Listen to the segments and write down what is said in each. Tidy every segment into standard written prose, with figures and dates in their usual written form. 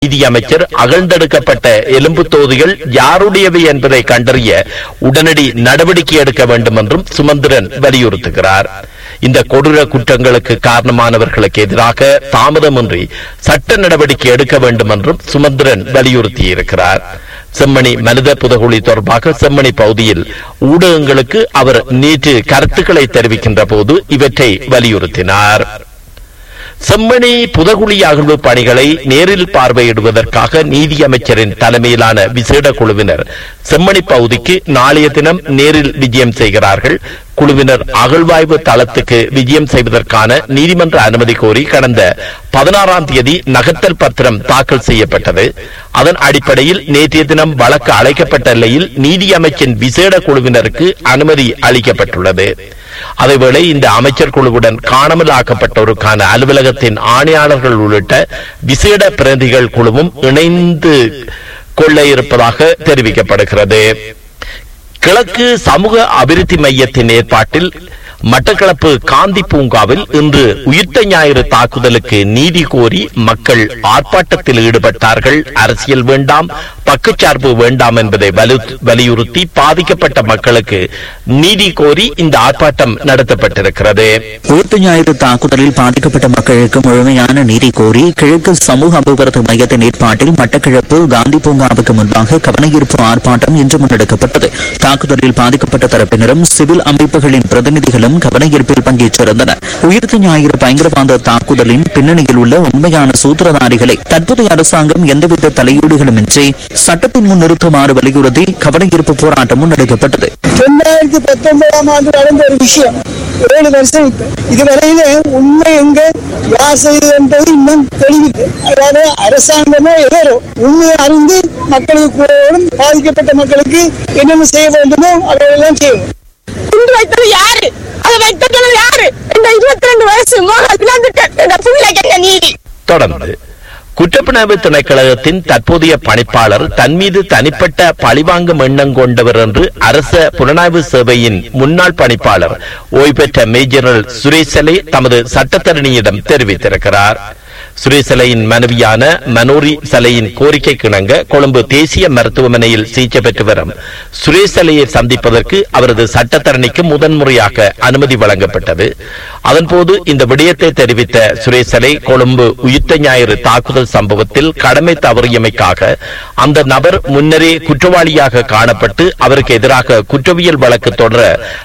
நீதி அமைச்சர் அகழ்ந்தெடுக்கப்பட்ட எலும்பு தோதிகள் யாருடையவை என்பதை கண்டறிய உடனடி நடவடிக்கை எடுக்க வேண்டும் என்றும் சுமந்திரன் வலியுறுத்துகிறார். இந்த கொடூர குற்றங்களுக்கு காரணமானவர்களுக்கு எதிராக தாமதமின்றி சட்ட நடவடிக்கை எடுக்க வேண்டும் என்றும் சுமந்திரன் வலியுறுத்தியிருக்கிறார். செம்மணி மனித புதகுழி தொடர்பாக செம்மணி பகுதியில் ஊடகங்களுக்கு அவர் நேற்று கருத்துக்களை தெரிவிக்கின்ற போது இவற்றை வலியுறுத்தினார். செம்மணி புதகுழி அகழ்வு பணிகளை நேரில் பார்வையிடுவதற்காக நீதி அமைச்சரின் தலைமையிலான விசேட குழுவினர் செம்மணி பகுதிக்கு நாளைய தினம் நேரில் விஜயம் செய்கிறார்கள். குழுவினர் அகழ்வாய்வு தளத்துக்கு விஜயம் செய்வதற்கான நீதிமன்ற அனுமதி கோரி கடந்த 16ஆம் தேதி நகர்த்தல் பத்திரம் தாக்கல் செய்யப்பட்டது. அதன் அடிப்படையில் நேற்றைய தினம் வழக்கு அழைக்கப்பட்ட நிலையில் நீதி அமைச்சின் விசேட குழுவினருக்கு அனுமதி அளிக்கப்பட்டுள்ளது. அதேவேளை இந்த அமைச்சர் குழுவுடன் காணாமல் ஆக்கப்பட்டோருக்கான அலுவலகத்தின் ஆணையாளர்கள் உள்ளிட்ட விசேட பிரதிகள் குழுவும் இணைந்து கொள்ள இருப்பதாக தெரிவிக்கப்படுகிறது. கிழக்கு சமூக அபிவிருத்தி மையத்தின் ஏற்பாட்டில் மட்டக்களப்பு காந்தி பூங்காவில் இன்று உயிர்த்த ஞாயிறு தாக்குதலுக்கு நீதி கோரி மக்கள் ஆர்ப்பாட்டத்தில் ஈடுபட்டார்கள். அரசியல் வேண்டாம், பக்கச்சார்பு வேண்டாம் என்பதை வலியுறுத்தி பாதிக்கப்பட்ட மக்களுக்கு நீதி கோரி இந்த ஆர்ப்பாட்டம் நடத்தப்பட்டிருக்கிறது. உயிர்த்த ஞாயிறு தாக்குதலில் பாதிக்கப்பட்ட மக்களுக்கு முழுமையான நீதி கோரி கிழக்கு சமூக அபிவிருத்தி மையத்தின் ஏற்பாட்டில் மட்டக்களப்பு காந்தி பூங்காவுக்கு முன்பாக கவனஈர்ப்பு ஆர்ப்பாட்டம் இன்று முன்னெடுக்கப்பட்டது. தாக்குதலில் பாதிக்கப்பட்ட தரப்பினரும் சிவில் அமைப்புகளின் பிரதிநிதிகளும் கவனஈர்ப்பில் பங்கேற்றிருந்தனர். உயிர்த்த ஞாயிறு பயங்கரவாத தாக்குதலின் பின்னணியில் உள்ள உண்மையான சூத்திரதாரிகளை தற்போதைய அரசாங்கம் எந்தவித தலையீடுகளுமின்றி சட்டத்தின் முன் நிறுத்துமாறு வலியுறுத்தி கவனஈர்ப்பு போராட்டம் முன்னெடுக்கப்பட்டது. 2019ஆம் ஆண்டு நடந்த ஒரு விஷயம் 7 வருஷம் இதுவரையில உண்மை எங்க யார் செய்தது என்பது இன்னும் தெளிவில்லை. அதாவது அரசாங்கமோ எதோ உண்மையை அறிந்து மக்களுக்கு கூறவும் பாதிக்கப்பட்ட மக்களுக்கு என்னென்ன செய்ய வேண்டுமோ அதையெல்லாம் செய்யணும். குண்டு வைத்தது யாரு? அதை வைத்தது யாரு? இந்த 22 வயசு நீதி. தொடர்ந்து குற்றப்புலனாய்வு திணைக்களகத்தின் தற்போதைய பணிப்பாளர் தன் மீது தனிப்பட்ட பழிவாங்கும் எண்ணம் கொண்டவர் என்று அரச புலனாய்வு சேவையின் முன்னாள் பணிப்பாளர் ஓய்வு பெற்ற மேஜர் சுரேசலை தமது சட்டத்தரணியிடம் தெரிவித்திருக்கிறார். சுரேசலையின் மனைவியான மனோரி சலையின் கோரிக்கை கிணங்க கொழும்பு தேசிய மருத்துவமனையில் சிகிச்சை பெற்று வரும் சுரேசலையை சந்திப்பதற்கு அவரது சட்டத்தரணிக்கு முதன்முறையாக அனுமதி வழங்கப்பட்டது. அதன்போது இந்த விடயத்தை தெரிவித்த சுரேசலை கொழும்பு உயிர்த்த ஞாயிறு தாக்குதல் சம்பவத்தில் கடமை தவறியமைக்காக அந்த நபர் முன்னரே குற்றவாளியாக காணப்பட்டு அவருக்கு எதிராக குற்றவியல் வழக்கு தொடர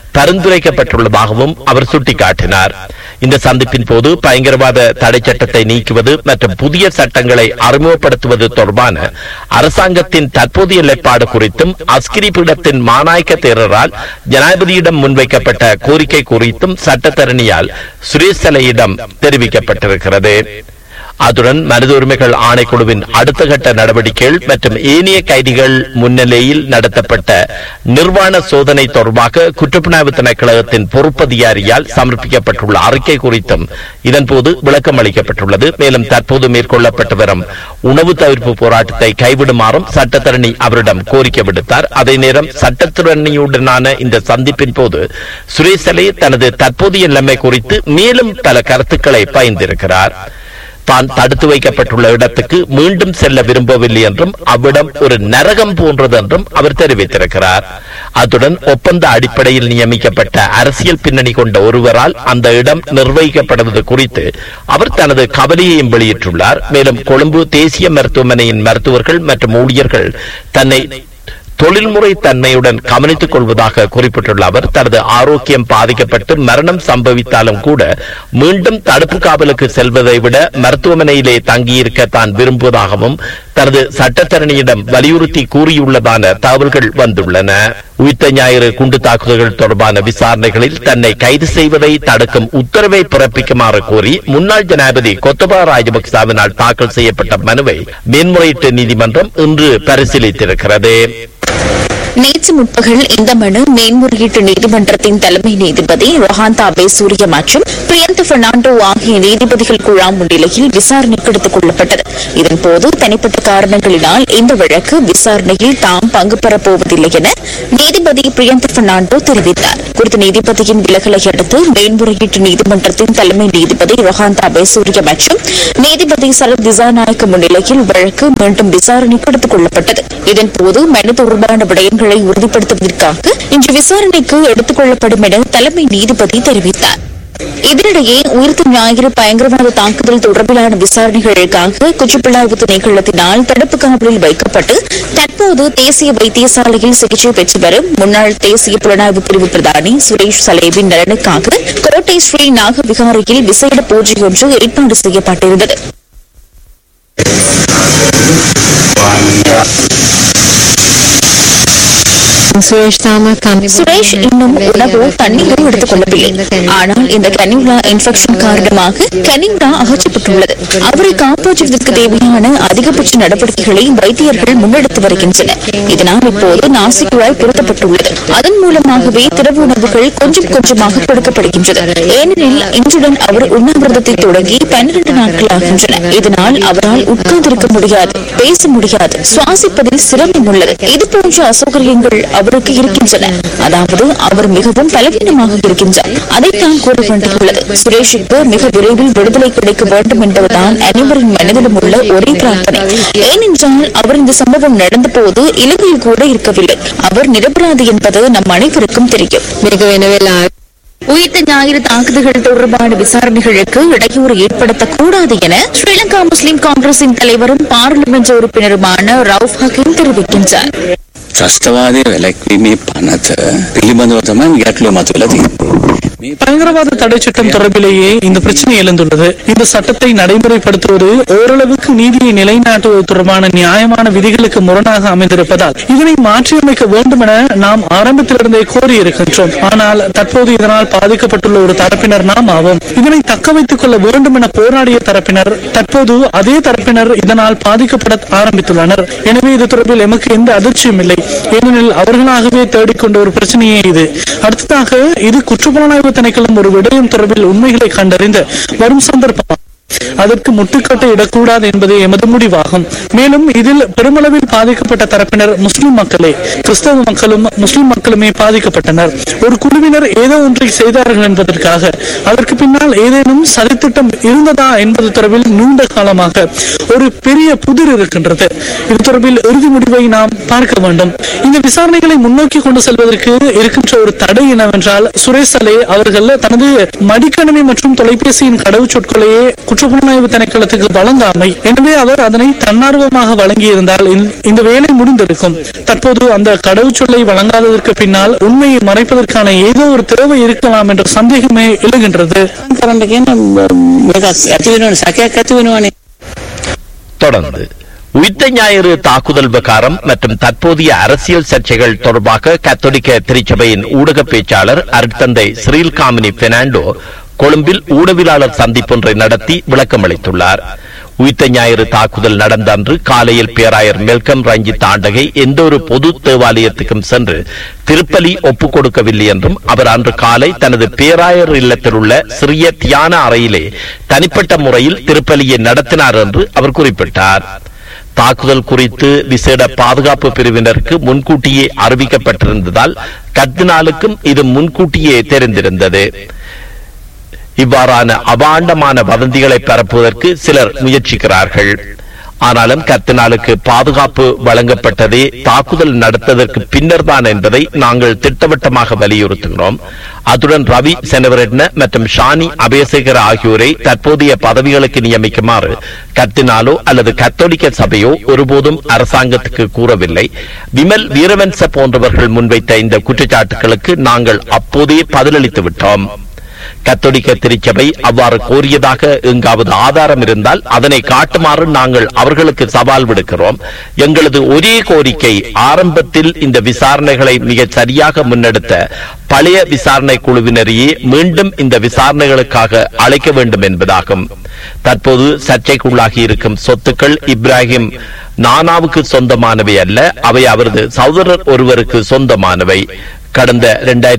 பரிந்துரைக்கப்பட்டுள்ளதாகவும் அவர் சுட்டிக்காட்டினார். இந்த சந்திப்பின் போது பயங்கரவாத தடை சட்டத்தை நீக்குவது மற்றும் புதிய சட்டங்களை அறிமுகப்படுத்துவது தொடர்பான அரசாங்கத்தின் தற்போதைய நிலைப்பாடு குறித்தும் அஸ்கிரி பீடத்தின் மாநாயக்க தேரரால் ஜனாதிபதியிடம் முன்வைக்கப்பட்ட கோரிக்கை குறித்தும் சட்டத்தரணியால் சுரேசலையிடம் தெரிவிக்கப்பட்டிருக்கிறது. அதுடன் மனித உரிமைகள் ஆணைக்குழுவின் அடுத்த கட்ட நடவடிக்கைகள் மற்றும் ஏனைய கைதிகள் முன்னிலையில் நடத்தப்பட்ட நிர்வாண சோதனை தொடர்பாக குற்றப்புலனாய்வு திணைக்களகத்தின் பொறுப்பதிகாரியால் சமர்ப்பிக்கப்பட்டுள்ள அறிக்கை குறித்தும் இதன்போது விளக்கம் அளிக்கப்பட்டுள்ளது. மேலும் தற்போது மேற்கொள்ளப்பட்டு வரும் உணவு தவிர்ப்பு போராட்டத்தை கைவிடுமாறும் சட்டத்தரணி அவரிடம் கோரிக்கை விடுத்தார். அதே நேரம் சட்டத்தரணியுடனான இந்த சந்திப்பின் போது சுரேசலை தனது தற்போதைய நிலைமை குறித்து மேலும் பல கருத்துக்களை பகிர்ந்திருக்கிறார். தான் தடுத்து வைக்கப்பட்டுள்ள இடத்துக்கு மீண்டும் செல்ல விரும்பவில்லை என்றும் அவ்விடம் ஒரு நரகம் போன்றது என்றும் அவர் தெரிவித்திருக்கிறார். அத்துடன் ஒப்பந்த அடிப்படையில் நியமிக்கப்பட்ட அரசியல் பின்னணி கொண்ட ஒருவரால் அந்த இடம் நிர்வகிக்கப்படுவது குறித்து அவர் தனது கவலையையும் வெளியிட்டுள்ளார். மேலும் கொழும்பு தேசிய மருத்துவமனையின் மருத்துவர்கள் மற்றும் ஊழியர்கள் தன்னை தொழில்முறை தன்மையுடன் கவனித்துக் கொள்வதாக குறிப்பிட்டுள்ள அவர் தனது ஆரோக்கியம் பாதிக்கப்பட்டு மரணம் சம்பவித்தாலும் கூட மீண்டும் தடுப்பு காவலுக்கு செல்வதை விட மருத்துவமனையிலே தங்கியிருக்க தான் விரும்புவதாகவும் தனது சட்டத்தரணியிடம் வலியுறுத்தி கூறியுள்ளதான தகவல்கள் வந்துள்ளன. உயிர்த்த ஞாயிறு குண்டு தாக்குதல்கள் தொடர்பான விசாரணைகளில் தன்னை கைது செய்வதை தடுக்கும் உத்தரவை பிறப்பிக்குமாறு கோரி முன்னாள் ஜனாதிபதி கோத்தபா ராஜபக்சவினால் தாக்கல் செய்யப்பட்ட மனுவை மேன்முறையீட்டு நீதிமன்றம் இன்று பரிசீலித்திருக்கிறது. நேற்று முற்பகல் இந்த மனு மேன்முறையீட்டு நீதிமன்றத்தின் தலைமை நீதிபதி ரொஹாந்தா பேசூரிய மற்றும் பிரியந்த பெர்னாண்டோ ஆகிய நீதிபதிகள் குழாம் முன்னிலையில் விசாரணைக்கு எடுத்துக் கொள்ளப்பட்டது. இதன்போது தனிப்பட்ட காரணங்களினால் இந்த வழக்கு விசாரணையில் தாம் பங்கு பெறப்போவதில்லை என நீதிபதி பிரியந்த பெர்னாண்டோ தெரிவித்தார். குறித்த நீதிபதியின் விலகலை அடுத்து மேன்முறையீட்டு நீதிமன்றத்தின் தலைமை நீதிபதி ரொஹாந்த் அபேசூரிய மற்றும் நீதிபதி சரத் திசாநாயக்க முன்னிலையில் வழக்கு மீண்டும் விசாரணைக்கு எடுத்துக் கொள்ளப்பட்டது. இதன்போது மனு தொடர்பான விடயங்களை உறுதிப்படுத்துவதற்காக இன்று விசாரணைக்கு எடுத்துக் கொள்ளப்படும் என தலைமை நீதிபதி தெரிவித்தார். இதனிடையே உயிர்த்த ஞாயிறு பயங்கரவாத தாக்குதல் தொடர்பிலான விசாரணைகளுக்காக குற்றப்புலனாய்வு திணைக்களத்தினால் தடுப்பு காவலில் வைக்கப்பட்டு தற்போது தேசிய வைத்தியசாலையில் சிகிச்சை பெற்று வரும் முன்னாள் தேசிய புலனாய்வு பிரிவு பிரதானி சுரேஷ் சலேபின் நலனுக்காக கோட்டை ஸ்ரீ நாகவிகாரியில் விசேட பூஜை ஒன்று ஏற்பாடு செய்யப்பட்டிருந்தது. சுரேஷ் இன்னும் உணவோ தண்ணீரோ எடுத்துக் கொள்ளவில்லை. ஆனால் இந்த கனிவுலா இன்ஃபெக்ஷன் காரணமாக கனிவுலா அகற்றப்பட்டுள்ளது. அவரை காப்பாற்றுவதற்கு தேவையான அதிகபட்ச நடவடிக்கைகளை வைத்தியர்கள் முன்னெடுத்து வருகின்றனர். இதனால் இப்போது நாசி குழாய் பொருத்தப்பட்டுள்ளது. அதன் மூலமாகவே திரவ உணவுகள் கொஞ்சம் கொஞ்சமாக கொடுக்கப்படுகின்றது. ஏனெனில் இன்றுடன் அவர் உண்ணாவிரதத்தை தொடங்கி 12 நாட்கள் ஆகின்றன. இதனால் அவரால் உட்கார்ந்திருக்க முடியாது, பேச முடியாது, சுவாசிப்பதில் சிரமம் உள்ளது. இதுபோன்ற அசௌகரியங்கள் அவருக்கு இருக்கின்றன. அதாவது அவர் மிகவும் பலவீனமாக இருக்கின்றார். அதைத்தான் கூற வேண்டியுள்ளது. சுரேஷுக்கு மிக விரைவில் விடுதலை கிடைக்க வேண்டும் என்பதுதான் அனைவரின் மனதிலும் உள்ள ஒரே பிரார்த்தனை. ஏனென்றால் அவர் இந்த சம்பவம் நடந்த போது இலங்கையில் கூட இருக்கவில்லை. அவர் நிரபராதி என்பது நம் அனைவருக்கும் தெரியும். உயிர்த்த ஞாயிறு தாக்குதல்கள் தொடர்பான விசாரணைகளுக்கு இடையூறு ஏற்படுத்தக்கூடாது என ஸ்ரீலங்கா முஸ்லிம் காங்கிரசின் தலைவரும் பாராளுமன்ற உறுப்பினருமான ரவுஃப் ஹக்கீம் தெரிவிக்கின்றார். ත්‍රස්තවාදය වැළැක්වීමේ පනත පිළිබඳව තමයි ගැටලුව මතුවලා තියෙන්නේ. பயங்கரவாத தடை சட்டம் தொடர்பிலேயே இந்த பிரச்சனை எழுந்துள்ளது. இந்த சட்டத்தை நடைமுறைப்படுத்துவது ஓரளவுக்கு நீதியை நிலைநாட்டுவது தொடர்பான நியாயமான விதிகளுக்கு முரணாக அமைந்திருப்பதால் இதனை மாற்றியமைக்க வேண்டும் என நாம் ஆரம்பத்திலிருந்தே கோரியிருக்கின்றோம். ஆனால் தற்போது இதனால் பாதிக்கப்பட்டுள்ள ஒரு தரப்பினர் நாம் ஆவோம். இதனை தக்க வைத்துக் கொள்ள வேண்டும் என போராடிய தரப்பினர் தற்போது அதே தரப்பினர் இதனால் பாதிக்கப்பட ஆரம்பித்துள்ளனர். எனவே இது தொடர்பில் எமக்கு எந்த அதிர்ச்சியும் இல்லை. ஏனெனில் அவர்களாகவே தேடிக்கொண்ட ஒரு பிரச்சனையே இது. அடுத்ததாக இது குற்றப்புலனாய்வு திணைக்களம் ஒரு விடயம் தொடர்பில் உண்மைகளை கண்டறிந்து வரும் சந்தர்ப்பம் அதற்கு முட்டுக்கட்டை இடக்கூடாது என்பதே எமது முடிவாகும். மேலும் இதில் பெருமளவில் பாதிக்கப்பட்ட தரப்பினர் முஸ்லிம் மக்களே, கிறிஸ்தவ மக்களும் முஸ்லிம் மக்களுமே பாதிக்கப்பட்டனர். ஒரு குழுவினர் ஏதோ ஒன்றை செய்தார்கள் என்பதற்காக அதற்கு பின்னால் ஏதேனும் சதித்திட்டம் இருந்ததா என்பது தொடர்பில் நீண்ட காலமாக ஒரு பெரிய புதிர் இருக்கின்றது. இது தொடர்பில் இறுதி முடிவை நாம் பார்க்க வேண்டும். இந்த விசாரணைகளை முன்னோக்கி கொண்டு செல்வதற்கு இருக்கின்ற ஒரு தடை என்னவென்றால் சுரேஷ் சலே அவர்கள் தனது மடிக்கணினி மற்றும் தொலைபேசியின் கடவுச்சொற்களையே குற்றப்புலனாய்வு திணைக்களத்துக்கு வழங்காமை. எனவே அவர் அதனை தன்னார்வமாக வழங்கியிருந்தால் இந்த வேலை முடிந்திருக்கும். தற்போது அந்த கடவுச்சொல்லை வழங்காததற்கு பின்னால் உண்மையை மறைப்பதற்கான ஏதோ ஒரு தேவை இருக்கலாம் என்ற சந்தேகமே எழுகின்றது. தொடர்ந்து உயிர்த்த ஞாயிறு தாக்குதல் விவகாரம் மற்றும் தற்போதைய அரசியல் சர்ச்சைகள் தொடர்பாக கத்தோலிக்க திருச்சபையின் ஊடக பேச்சாளர் அருட்தந்தை சிறில் காமினி பெர்னாண்டோ கொழும்பில் ஊடகவியலாளர் சந்திப்பொன்றை நடத்தி விளக்கம் அளித்துள்ளார். உயிர்த்த ஞாயிறு தாக்குதல் நடந்த அன்று காலையில் பேராயர் மெல்கம் ரஞ்சித் ஆண்டகை எந்த ஒரு பொது தேவாலயத்துக்கும் சென்று திருப்பலி ஒப்புக் கொடுக்கவில்லை என்றும் அவர் அன்று காலை தனது பேராயர் இல்லத்தில் உள்ள சிறிய தியான அறையிலே தனிப்பட்ட முறையில் திருப்பலியை நடத்தினார் என்று அவர் குறிப்பிட்டார். தாக்குதல் குறித்து விசேட பாதுகாப்பு பிரிவினருக்கு முன்கூட்டியே அறிவிக்கப்பட்டிருந்ததால் கர்தினாலுக்கும் இது முன்கூட்டியே தெரிந்திருந்தது. இவ்வாறான அபாண்டமான வதந்திகளை பரப்புவதற்கு சிலர் முயற்சிக்கிறார்கள். ஆனாலும் கர்தினாலுக்கு பாதுகாப்பு வழங்கப்பட்டதே தாக்குதல் நடத்ததற்கு பின்னர் தான் என்பதை நாங்கள் திட்டவட்டமாக வலியுறுத்துகிறோம். அத்துடன் ரவி செனவரெட்ன மற்றும் ஷானி அபேசேகர ஆகியோரை தற்போதைய பதவிகளுக்கு நியமிக்குமாறு கர்தினாலோ அல்லது கத்தோலிக்க சபையோ ஒருபோதும் அரசாங்கத்துக்கு கூறவில்லை. விமல் வீரவன்ச போன்றவர்கள் முன்வைத்த இந்த குற்றச்சாட்டுகளுக்கு நாங்கள் அப்போதே பதிலளித்து விட்டோம். கத்தோலிக்க திருச்சபை அவ்வாறு கோரியதாக எங்காவது ஆதாரம் இருந்தால் அதனை காட்டுமாறு நாங்கள் அவர்களுக்கு சவால் விடுக்கிறோம். எங்களது ஒரே கோரிக்கை ஆரம்பத்தில் இந்த விசாரணைகளை மிக சரியாக முன்னெடுத்த பழைய விசாரணை குழுவினரையே மீண்டும் இந்த விசாரணைகளுக்காக அழைக்க வேண்டும் என்பதாகும். தற்போது சர்ச்சைக்குள்ளாகி இருக்கும் சொத்துக்கள் இப்ராஹிம் நானாவுக்கு சொந்தமானவை அல்ல, அவை அவரது சகோதரர் ஒருவருக்கு சொந்தமானவை. கடந்த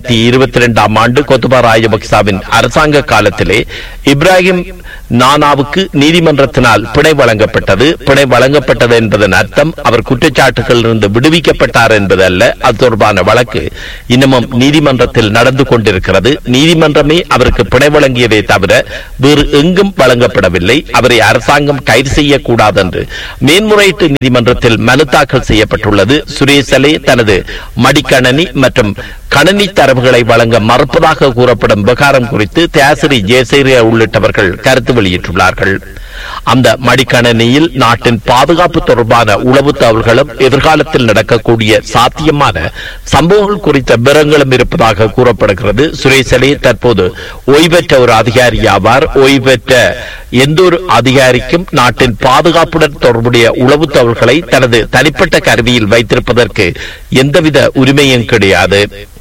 2022 ஆண்டு கோத்தபா ராஜபக்சவின் அரசாங்க காலத்திலே இப்ராஹிம் நானாவுக்கு நீதிமன்றத்தினால் பிணை வழங்கப்பட்டது. பிணை வழங்கப்பட்டது என்பதன் அர்த்தம் அவர் குற்றச்சாட்டுகளிலிருந்து விடுவிக்கப்பட்டார் என்பதல்ல. அது தொடர்பான வழக்கு இன்னமும் நீதிமன்றத்தில் நடந்து கொண்டிருக்கிறது. நீதிமன்றமே அவருக்கு பிணை வழங்கியதை தவிர வேறு எங்கும் வழங்கப்படவில்லை. அவரை அரசாங்கம் கைது செய்யக்கூடாது என்று மேன்முறையீட்டு நீதிமன்றத்தில் மனு தாக்கல் செய்யப்பட்டுள்ளது. சுரேசலே தனது மடிக்கணனி மற்றும் கணனி தரவுகளை வழங்க மறுப்பதாக கூறப்படும் விவகாரம் குறித்து தியாசிரி ஜெயசேரிய உள்ளிட்டவர்கள் கருத்து வெளியிட்டுள்ளார்கள். அந்த மடிக்கணனியில் நாட்டின் பாதுகாப்பு தொடர்பான உளவு தகவல்களும் எதிர்காலத்தில் நடக்கக்கூடிய சாத்தியமான சம்பவங்கள் குறித்த விவரங்களும் இருப்பதாக கூறப்படுகிறது. சுரேசலே தற்போது ஓய்வு பெற்ற ஒரு அதிகாரி ஆவார். ஓய்வு பெற்ற எந்த ஒரு அதிகாரிக்கும் நாட்டின் பாதுகாப்புடன் தொடர்புடைய உளவு தகவல்களை தனது தனிப்பட்ட கருவியில் வைத்திருப்பதற்கு எந்தவித உரிமையும் கிடையாது.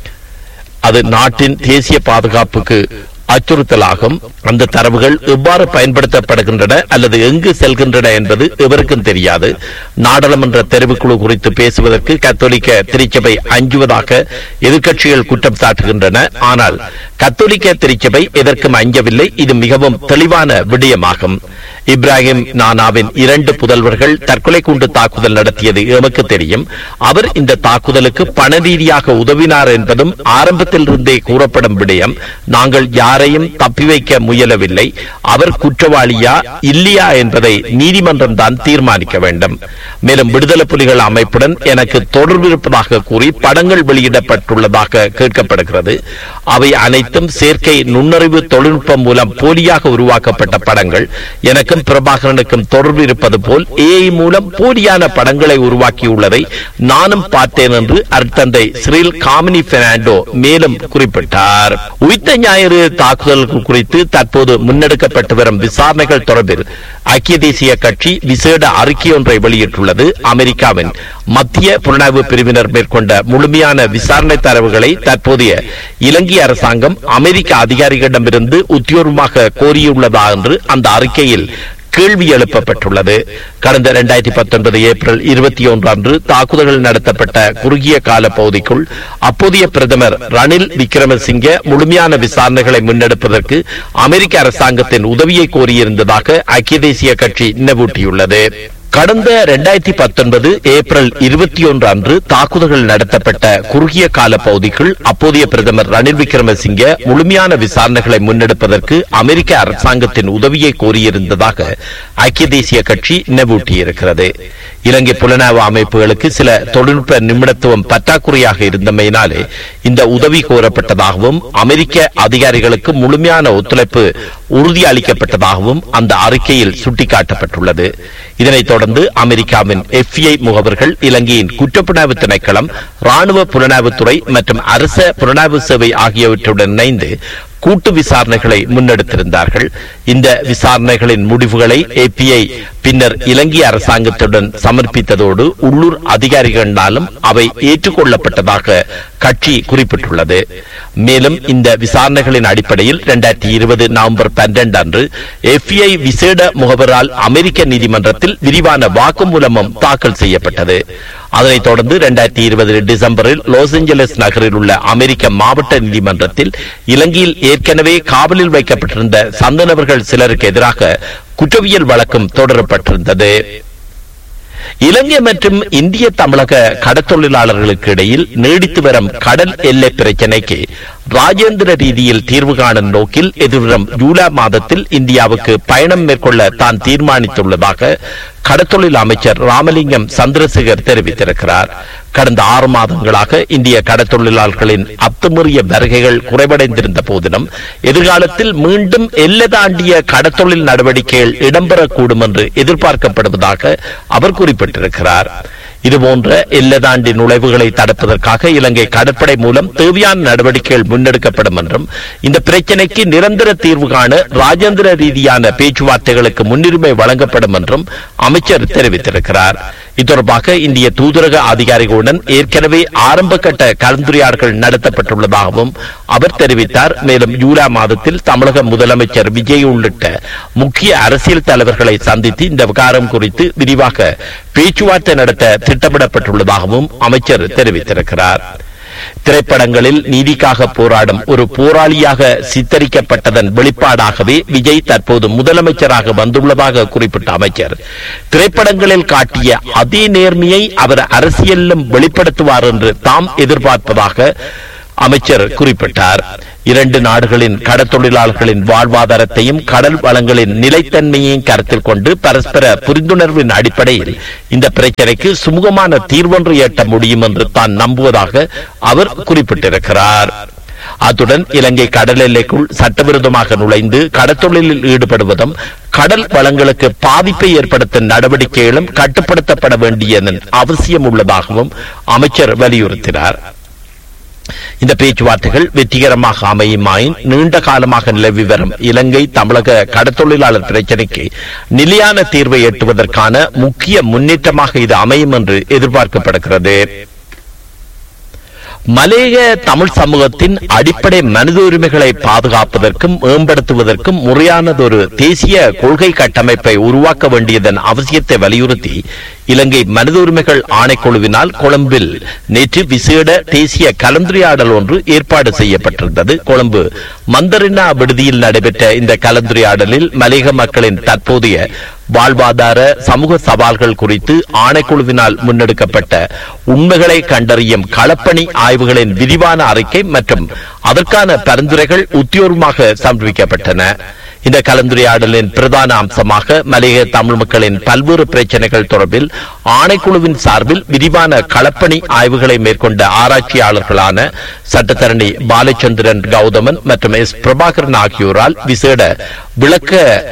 அது நாட்டின் தேசிய பாதுகாப்புக்கு அச்சுறுத்தலாகும். அந்த தரவுகள் எவ்வாறு பயன்படுத்தப்படுகின்றன அல்லது எங்கு செல்கின்றன என்பது எவருக்கும் தெரியாது. நாடாளுமன்ற தெரிவுக்குழு குறித்து பேசுவதற்கு கத்தோலிக்க திருச்சபை அஞ்சுவதாக எதிர்க்கட்சிகள் குற்றம் சாட்டுகின்றன. ஆனால் கத்தோலிக்க திருச்சபை எதற்கும் அஞ்சவில்லை. இது மிகவும் தெளிவான விடயமாகும். இப்ராஹிம் நானாவின் 2 புதல்வர்கள் தற்கொலை குண்டு தாக்குதல் நடத்தியது எமக்கு தெரியும். அவர் இந்த தாக்குதலுக்கு பண ரீதியாக உதவினார் என்பதும் ஆரம்பத்தில் இருந்தே கூறப்படும் விடயம். நாங்கள் யாரையும் தப்பி வைக்க முயலவில்லை. அவர் குற்றவாளியா இல்லையா என்பதை நீதிமன்றம் தான் தீர்மானிக்க வேண்டும். மேலும் விடுதலை புலிகள் அமைப்புடன் எனக்கு தொடர்பு இருப்பதாக கூறி படங்கள் வெளியிடப்பட்டுள்ளதாக கேட்கப்படுகிறது. அவை அனைத்தும் செயற்கை நுண்ணறிவு தொழில்நுட்பம் மூலம் போலியாக உருவாக்கப்பட்ட படங்கள். எனக்கும் பிரபாகரனுக்கும் தொடர்பு இருப்பது போல் ஏஐ மூலம் போலியான படங்களை உருவாக்கியுள்ளதை நானும் பார்த்தேன் என்று அருட்தந்தை சிறில் காமினி பெர்னாண்டோ மேலும் குறிப்பிட்டார். உயிர்த்த ஞாயிறு தாக்குதல்கள் குறித்து தற்போது முன்னெடுக்கப்பட்டு வரும் விசாரணைகள் தொடர்பில் ஐக்கிய தேசிய கட்சி விசேட அறிக்கை ஒன்றை வெளியிட்டுள்ளது. அமெரிக்காவின் மத்திய புலனாய்வு பிரிவினர் மேற்கொண்ட முழுமையான விசாரணை தரவுகளை தற்போதைய இலங்கை அரசாங்கம் அமெரிக்க அதிகாரிகளிடமிருந்து உத்தியோகமாக கோரியுள்ளதா என்று அந்த அறிக்கையில் கேள்வி எழுப்பப்பட்டுள்ளது. கடந்த 2019 ஏப்ரல் 21 அன்று தாக்குதல்கள் நடத்தப்பட்ட குறுகிய கால பகுதிக்குள் அப்போதைய பிரதமர் ரணில் விக்ரமசிங்கே முழுமையான விசாரணைகளை முன்னெடுப்பதற்கு அமெரிக்க அரசாங்கத்தின் உதவியை கோரியிருந்ததாக ஐக்கிய தேசிய கட்சி நினைவூட்டியுள்ளது. கடந்த 2019 ஏப்ரல் 21 அன்று தாக்குதல்கள் நடத்தப்பட்ட குறுகிய கால பகுதிக்குள் அப்போதைய பிரதமர் ரணில் விக்ரமசிங்கே முழுமையான விசாரணைகளை முன்னெடுப்பதற்கு அமெரிக்க அரசாங்கத்தின் உதவியை கோரியிருந்ததாக ஐக்கிய தேசிய கட்சி நினைவூட்டியிருக்கிறது. இலங்கை புலனாய்வு அமைப்புகளுக்கு சில தொழில்நுட்ப நிபுணத்துவம் பற்றாக்குறையாக இருந்தமையினாலே இந்த உதவி கோரப்பட்டதாகவும் அமெரிக்க அதிகாரிகளுக்கு முழுமையான ஒத்துழைப்பு உறுதியளிக்கப்பட்டதாகவும் அந்த அறிக்கையில் சுட்டிக்காட்டப்பட்டுள்ளது. இதனைத் தொடர்ந்து அமெரிக்காவின் FBI முகவர்கள் இலங்கையின் குற்றப்புலனாய்வு திணைக்களம், ராணுவ புலனாய்வுத்துறை மற்றும் அரச புலனாய்வு சேவை ஆகியவற்றுடன் இணைந்து கூட்டு விசாரணைகளை முன்னெடுத்திருந்தார்கள். இந்த விசாரணைகளின் முடிவுகளை FBI பின்னர் இலங்கை அரசாங்கத்துடன் சமர்ப்பித்ததோடு உள்ளூர் அதிகாரிகளாலும் அவை ஏற்றுக்கொள்ளப்பட்டதாக கட்சி குறிப்பிட்டுள்ளது. மேலும் இந்த விசாரணைகளின் அடிப்படையில் 2020 நவம்பர் 12 அன்று FBI விசேட முகவரால் அமெரிக்க நீதிமன்றத்தில் விரிவான வாக்குமூலமும் தாக்கல் செய்யப்பட்டது. அதனைத் தொடர்ந்து 2020 டிசம்பரில் லாஸ் ஏஞ்சலஸ் நகரில் உள்ள அமெரிக்க மாவட்ட நீதிமன்றத்தில் இலங்கையில் ஏற்கனவே காவலில் வைக்கப்பட்டிருந்த சந்த நபர்கள் சிலருக்கு எதிராக குற்றவியல் வழக்கும் தொடரப்பட்டிருந்தது. இலங்கை மற்றும் இந்திய தமிழக கடற்தொழிலாளர்களுக்கு இடையில் நீடித்து வரும் கடல் எல்லை பிரச்சினைக்கு ராஜேந்திர ரீதியில் தீர்வு காணும் நோக்கில் எதிர்வரும் ஜூலை மாதத்தில் இந்தியாவுக்கு பயணம் மேற்கொள்ள தான் தீர்மானித்துள்ளதாக கடற்தொழில் அமைச்சர் ராமலிங்கம் சந்திரசேகர் தெரிவித்திருக்கிறார். கடந்த 6 மாதங்களாக இந்திய கடற்தொழிலாளர்களின் அத்துமீறிய வருகைகள் குறைவடைந்திருந்த போதிலும் எதிர்காலத்தில் மீண்டும் எல்லை தாண்டிய கடற்தொழில் நடவடிக்கைகள் இடம்பெறக்கூடும் என்று எதிர்பார்க்கப்படுவதாக அவர் குறிப்பிட்டிருக்கிறார். இதுபோன்ற எல்லை தாண்டி நுழைவுகளை தடுப்பதற்காக இலங்கை கடற்படை மூலம் தேவையான நடவடிக்கைகள் முன்னெடுக்கப்படும் என்றும் இந்த பிரச்சினைக்கு நிரந்தர தீர்வு காண ராஜேந்திர ரீதியான பேச்சுவார்த்தைகளுக்கு முன்னுரிமை வழங்கப்படும் என்றும் அமைச்சர் தெரிவித்திருக்கிறார். இத்தொடர்பாக இந்திய தூதரக அதிகாரிகளுடன் ஏற்கனவே ஆரம்ப கட்ட கலந்துரையாடல்கள் நடத்தப்பட்டுள்ளதாகவும் அவர் தெரிவித்தார். மேலும் ஜூலை மாதத்தில் தமிழக முதலமைச்சர் விஜய் உள்ளிட்ட முக்கிய அரசியல் தலைவர்களை சந்தித்து இந்த விவகாரம் குறித்து விரிவாக பேச்சுவார்த்தை நடத்த திட்டமிடப்பட்டுள்ளதாகவும் அமைச்சர் தெரிவித்திருக்கிறார். திரைப்படங்களில் நீதிக்காக போராடும் ஒரு போராளியாக சித்தரிக்கப்பட்டதன் வெளிப்பாடாகவே விஜய் தற்போது முதலமைச்சராக வந்துள்ளதாக குறிப்பிட்ட அமைச்சர், திரைப்படங்களில் காட்டிய அதே நேர்மையை அவர் அரசியலிலும் வெளிப்படுத்துவார் என்று தாம் எதிர்பார்ப்பதாக அமைச்சர் குறிப்பிட்டார். இரண்டு நாடுகளின் கடற்தொழிலாளர்களின் வாழ்வாதாரத்தையும் கடல் வளங்களின் நிலைத்தன்மையையும் கருத்தில் கொண்டு பரஸ்பர புரிந்துணர்வின் அடிப்படையில் இந்த பிரச்சனைக்கு சுமூகமான தீர்வொன்று எட்ட முடியும் என்று தான் நம்புவதாக அவர் குறிப்பிட்டிருக்கிறார். அத்துடன் இலங்கை கடல் எல்லைக்குள் சட்டவிரோதமாக நுழைந்து கடற்தொழிலில் ஈடுபடுவதும் கடல் வளங்களுக்கு பாதிப்பை ஏற்படுத்தும் நடவடிக்கைகளும் கட்டுப்படுத்தப்பட வேண்டியதன் அவசியம் உள்ளதாகவும் அமைச்சர் வலியுறுத்தினார். இந்த பேச்சுவார்த்தைகள் வெற்றிகரமாக அமையுமாயின் நீண்ட காலமாக நிலவி வரும் இலங்கை தமிழக கடற்தொழிலாளர் பிரச்சினைக்கு நிலையான தீர்வை எட்டுவதற்கான முக்கிய முன்னேற்றமாக இது அமையும் என்று எதிர்பார்க்கப்படுகிறது. மலேய தமிழ் சமூகத்தின் அடிப்படை மனித உரிமைகளை பாதுகாப்பதற்கும் மேம்படுத்துவதற்கும் முறையானதொரு தேசிய கொள்கை கட்டமைப்பை உருவாக்க வேண்டியதன் அவசியத்தை வலியுறுத்தி இலங்கை மனித உரிமைகள் ஆணைக்குழுவினால் கொழும்பில் நேற்று விசேட தேசிய கலந்துரையாடல் ஒன்று ஏற்பாடு செய்யப்பட்டிருந்தது. கொழும்பு மந்தரினா விடுதியில் நடைபெற்ற இந்த கலந்துரையாடலில் மலேக மக்களின் தற்போதைய வாழ்வாதார சமூக சவால்கள் குறித்து ஆணைக்குழுவினால் முன்னெடுக்கப்பட்ட உண்மைகளை கண்டறியும் களப்பணி ஆய்வுகளின் விரிவான அறிக்கை மற்றும் அதற்கான பரிந்துரைகள் உத்தியோகமாக சமர்ப்பிக்கப்பட்டன. இந்த கலந்துரையாடலின் பிரதான அம்சமாக மலேக தமிழ் மக்களின் பல்வேறு பிரச்சனைகள் தொடர்பில் ஆணைக்குழுவின் சார்பில் விரிவான களப்பணி ஆய்வுகளை மேற்கொண்ட ஆராய்ச்சியாளர்களான சட்டத்தரணி பாலச்சந்திரன் கௌதமன் மற்றும் எஸ் பிரபாகரன் ஆகியோரால் விசேட விளக்க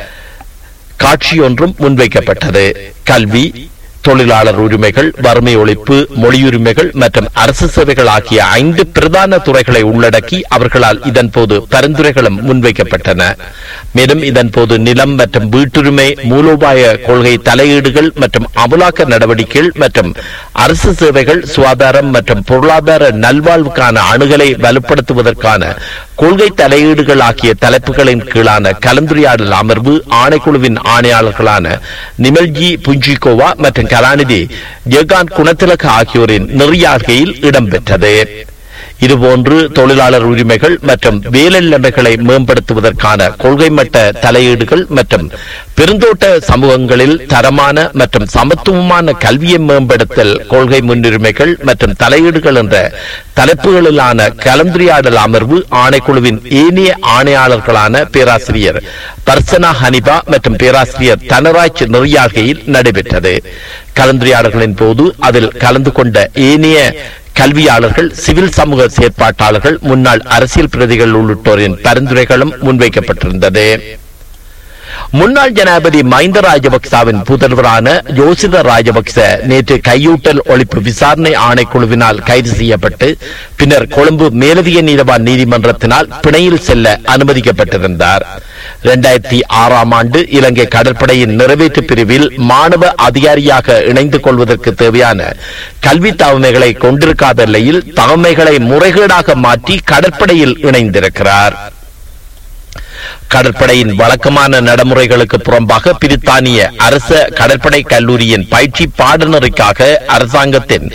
காட்சியொன்றும் முன்வைக்கப்பட்டது. கல்வி, தொழிலாளர் உரிமைகள், வறுமை ஒழிப்பு, மொழியுரிமைகள் மற்றும் அரசு சேவைகள் ஆகிய 5 பிரதான துறைகளை உள்ளடக்கி அவர்களால் இதன்போது பரிந்துரைகளும் முன்வைக்கப்பட்டன. மேலும் இதன்போது நிலம் மற்றும் வீட்டுரிமை, மூலோபாய கொள்கை தலையீடுகள் மற்றும் அமலாக்க நடவடிக்கைகள் மற்றும் அரசு சேவைகள், சுகாதாரம் மற்றும் பொருளாதார நல்வாழ்வுக்கான அணுகலை வலுப்படுத்துவதற்கான கொள்கை தலையீடுகள் ஆகிய தலைப்புகளின் கீழான கலந்துரையாடல் அமர்வு ஆணைக்குழுவின் ஆணையாளர்களான நிமல்ஜி புஞ்சிகோவா மற்றும் கலாநிதி ஜெகான் குணத்திலக ஆகியோரின் நெறியாள்கையில் இடம்பெற்றது. இதுபோன்று தொழிலாளர் உரிமைகள் மற்றும் வேலைநிலைமைகளை மேம்படுத்துவதற்கான கொள்கை மட்ட தலையீடுகள் மற்றும் பெருந்தோட்ட சமூகங்களில் தரமான மற்றும் சமத்துவமான கல்வியை மேம்படுத்தல் கொள்கை முன்னுரிமைகள் மற்றும் தலையீடுகள் என்ற தலைப்புகளிலான கலந்துரையாடல் அமர்வு ஆணைக்குழுவின் ஏனைய ஆணையாளர்களான பேராசிரியர் பர்சனா ஹனிபா மற்றும் பேராசிரியர் தனராஜ் நெறியாள்கையில் நடைபெற்றது. கலந்துரையாடல்களின் போது அதில் கலந்து கொண்ட ஏனைய கல்வியாளர்கள், சிவில் சமூக செயற்பாட்டாளர்கள், முன்னாள் அரசியல் பிரதிகள் உள்ளிட்டோரின் பரிந்துரைகளும் முன்வைக்கப்பட்டிருந்தது. முன்னாள் ஜனாதிபதி மஹிந்த ராஜபக்சவின் புதல்வரான யோசித ராஜபக்ச நேற்று கையூட்டல் ஒழிப்பு விசாரணை ஆணைக்குழுவினால் கைது செய்யப்பட்டு பின்னர் கொழும்பு மேலதிக நீதவான் நீதிமன்றத்தினால் பிணையில் செல்ல அனுமதிக்கப்பட்டிருந்தார். 2006 ஆண்டு இலங்கை கடற்படையின் நிறைவேற்று பிரிவில் மாணவ அதிகாரியாக இணைந்து கொள்வதற்கு தேவையான கல்வி தகமைகளை கொண்டிருக்காத நிலையில் தகமைகளை முறைகேடாக மாற்றி கடற்படையில் இணைந்திருக்கிறார். கடற்படையின் வழக்கமான நடைமுறைகளுக்கு புறம்பாக பிரித்தானிய அரச கடற்படை கல்லூரியின் பயிற்சி பாடநெறிக்காக அரசாங்கத்தின்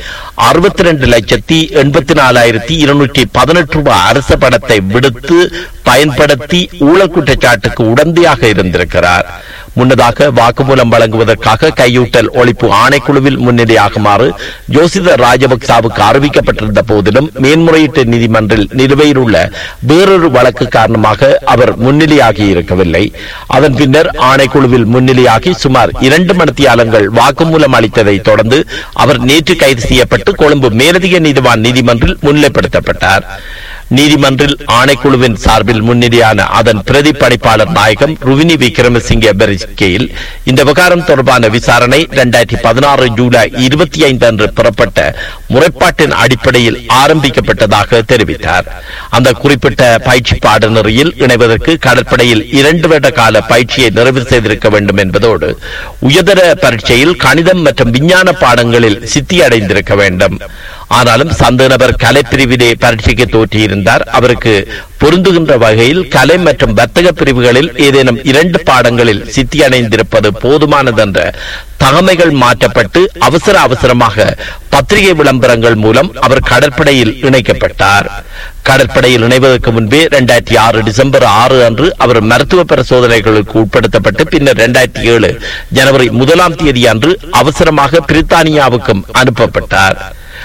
62,84,218 ரூபாய் அரச பணத்தை விடுத்து பயன்படுத்தி ஊழல் குற்றச்சாட்டுக்கு உடந்தையாக இருந்திருக்கிறார். முன்னதாக வாக்குமூலம் வழங்குவதற்காக கையூட்டல் ஒழிப்பு ஆணைக்குழுவில் முன்னிலையாகுமாறு யோசித ராஜபக்சவுக்கு அறிவிக்கப்பட்டிருந்த போதிலும் மேன்முறையீட்டு நீதிமன்றில் நிலுவையில் உள்ள வேறொரு வழக்கு காரணமாக அவர் முன்னிலையாகி இருக்கவில்லை. அதன் பின்னர் ஆணைக்குழுவில் முன்னிலையாகி சுமார் 2 மணித்தியாலங்கள் வாக்குமூலம் அளித்ததை தொடர்ந்து அவர் நேற்று கைது செய்யப்பட்டு கொழும்பு மேலதிக நீதிவான் நீதிமன்றில் முன்னிலைப்படுத்தப்பட்டார். நீதிமன்றில் ஆணைக்குழுவின் சார்பில் முன்னிலையான அதன் பிரதி பணிப்பாளர் நாயகம் ருவினி விக்ரமசிங்கே பெரிஸ்கேயில் இந்த விவகாரம் தொடர்பான விசாரணை 2016 ஜூலை 25 அன்று பெறப்பட்ட முறைப்பாட்டின் அடிப்படையில் ஆரம்பிக்கப்பட்டதாக தெரிவித்தார். அந்த குறிப்பிட்ட பயிற்சி பாடநெறியில் இணைவதற்கு கடற்படையில் 2 வருட கால பயிற்சியை நிறைவு செய்திருக்க வேண்டும் என்பதோடு உயர்தர பரீட்சையில் கணிதம் மற்றும் விஞ்ஞான பாடங்களில் சித்தி அடைந்திருக்க வேண்டும். ஆனாலும் சந்தேக நபர் கலைப்பிரிவிலே பரீட்சைக்கு தோற்றியிருந்தார். அவருக்கு பொருந்துகின்ற வகையில் கலை மற்றும் வர்த்தக பிரிவுகளில் ஏதேனும் 2 பாடங்களில் சித்தி அடைந்திருப்பது போதுமானதென்ற தகமைகள் மாற்றப்பட்டு அவசரமாக பத்திரிகை விளம்பரங்கள் மூலம் அவர் கடற்படையில் இணைக்கப்பட்டார். கடற்படையில் இணைவதற்கு முன்பே 2006 டிசம்பர் 6 அன்று அவர் மருத்துவ பரிசோதனைகளுக்கு உட்படுத்தப்பட்டு பின்னர் 2007 ஜனவரி 1 அன்று அவசரமாக பிரித்தானியாவுக்கும் அனுப்பப்பட்டார்.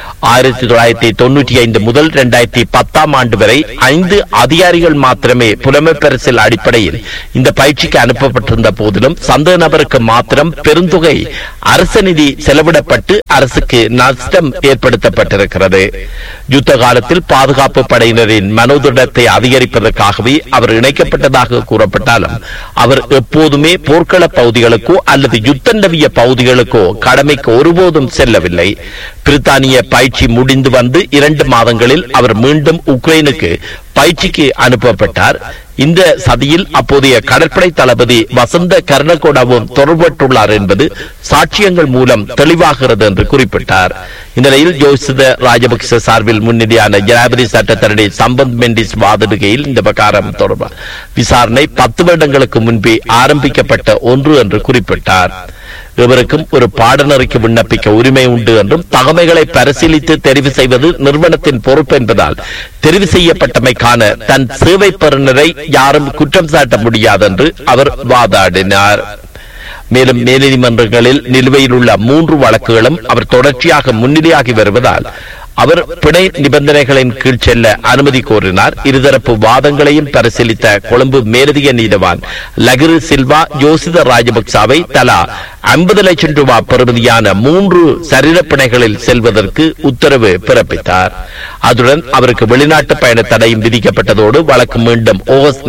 1995 முதல் 2010 ஆண்டு வரை 5 அதிகாரிகள் மாத்திரமே புலமை பரிசில் அடிப்படையில் இந்த பயிற்சிக்கு அனுப்பப்பட்டிருந்த போதிலும் சந்தேக நபருக்கு மாத்திரம் பெருந்தொகை அரசு நிதி செலவிடப்பட்டு அரசுக்கு நஷ்டம் ஏற்படுத்தப்பட்டிருக்கிறது. யுத்த காலத்தில் பாதுகாப்பு படையினரின் மனோதிடத்தை அதிகரிப்பதற்காகவே அவர் இணைக்கப்பட்டதாக கூறப்பட்டாலும் அவர் எப்போதுமே போர்க்கள பகுதிகளுக்கோ அல்லது யுத்த நவிய பகுதிகளுக்கோ கடமைக்கு ஒருபோதும் செல்லவில்லை. பிரித்தானிய பயிற்சி முடிந்து வந்து 2 மாதங்களில் அவர் மீண்டும் உக்ரைனுக்கு பயிற்சிக்கு அனுப்பப்பட்டார். இந்த சதியில் அப்போதைய கடற்படை தளபதி வசந்த கர்ணகோடாவும் தொடர்பட்டுள்ளார் என்பது சாட்சியங்கள் மூலம் தெளிவாகிறது என்று குறிப்பிட்டார். இந்நிலையில் ஜோசித ராஜபக்ச சார்பில் முன்னிலையான ஜனாதிபதி சட்டத்தரணி சம்பந்த் மெண்டிஸ் வாதிடுகையில் இந்த விவகாரம் தொடர்பான விசாரணை 10 வருடங்களுக்கு முன்பே ஆரம்பிக்கப்பட்ட ஒன்று என்று குறிப்பிட்டார். இவருக்கும் ஒரு பாடநெறிக்கு விண்ணப்பிக்க உரிமை உண்டு என்றும் தகமைகளை பரிசீலித்து தெரிவு செய்வது நிறுவனத்தின் பொறுப்பு என்பதால் தெரிவு செய்யப்பட்டமைக்கான தன் சேவை பெறுநரை யாரும் குற்றம் சாட்ட முடியாது என்று அவர் வாதாடினார். மேலும் மேல்நீதிமன்றங்களில் நிலுவையில் உள்ள 3 வழக்குகளும் அவர் தொடர்ச்சியாக முன்னிலையாகி வருவதால் அவர் பிணை நிபந்தனைகளின் கீழ் செல்ல அனுமதி கோரினார். இருதரப்பு வாதங்களையும் பரிசீலித்த கொழும்பு மேலதிக நீதவான் லகிரு சில்வா ஜோசித ராஜபக்சாவை தலா 50 லட்சம் ரூபாய் பெறுமதியான 3 சரீர பிணைகளில் செல்வதற்கு உத்தரவு பிறப்பித்தார். அதுடன் அவருக்கு வெளிநாட்டு பயண தடையும் விதிக்கப்பட்டதோடு வழக்கு மீண்டும் ஆகஸ்ட்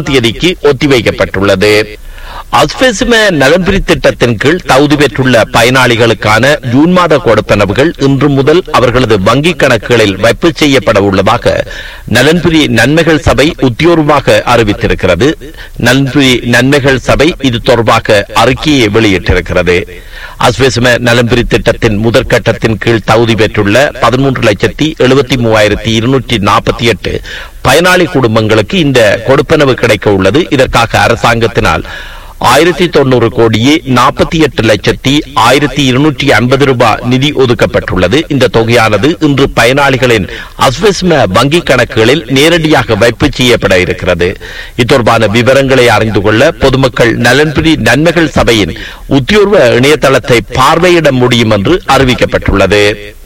4 ஒத்திவைக்கப்பட்டுள்ளது. அஸ்பெசிம நலன்புரி திட்டத்தின் கீழ் தகுதி பெற்றுள்ள பயனாளிகளுக்கான ஜூன் மாத கொடுப்பனவுகள் இன்று முதல் அவர்களது வங்கிக் கணக்குகளில் வைப்பு செய்யப்பட உள்ளதாக நலன்புரி நன்மைகள் சபை உத்தியோகமாக அறிவித்திருக்கிறது. நலன்புரி நன்மைகள் சபை இது தொடர்பாக அறிக்கையை வெளியிட்டிருக்கிறது. அஸ்பெசிம நலன்புரி திட்டத்தின் முதற்கட்டத்தின் கீழ் தகுதி பெற்றுள்ள 13,73,248 பயனாளி குடும்பங்களுக்கு இந்த கொடுப்பனவு கிடைக்க உள்ளது. இதற்காக அரசாங்கத்தினால் 1090 கோடியே 48,1250 ரூபாய் நிதி ஒதுக்கப்பட்டுள்ளது. இந்த தொகையானது இன்று பயனாளிகளின் அஸ்வெஸ்ம வங்கிக் கணக்குகளில் நேரடியாக வைப்பு செய்யப்பட இருக்கிறது. இத்தொடர்பான விவரங்களை அறிந்து கொள்ள பொதுமக்கள் நலன்புரி நன்மைகள் சபையின் உத்தியோக இணையதளத்தை பார்வையிட முடியும் என்று அறிவிக்கப்பட்டுள்ளது.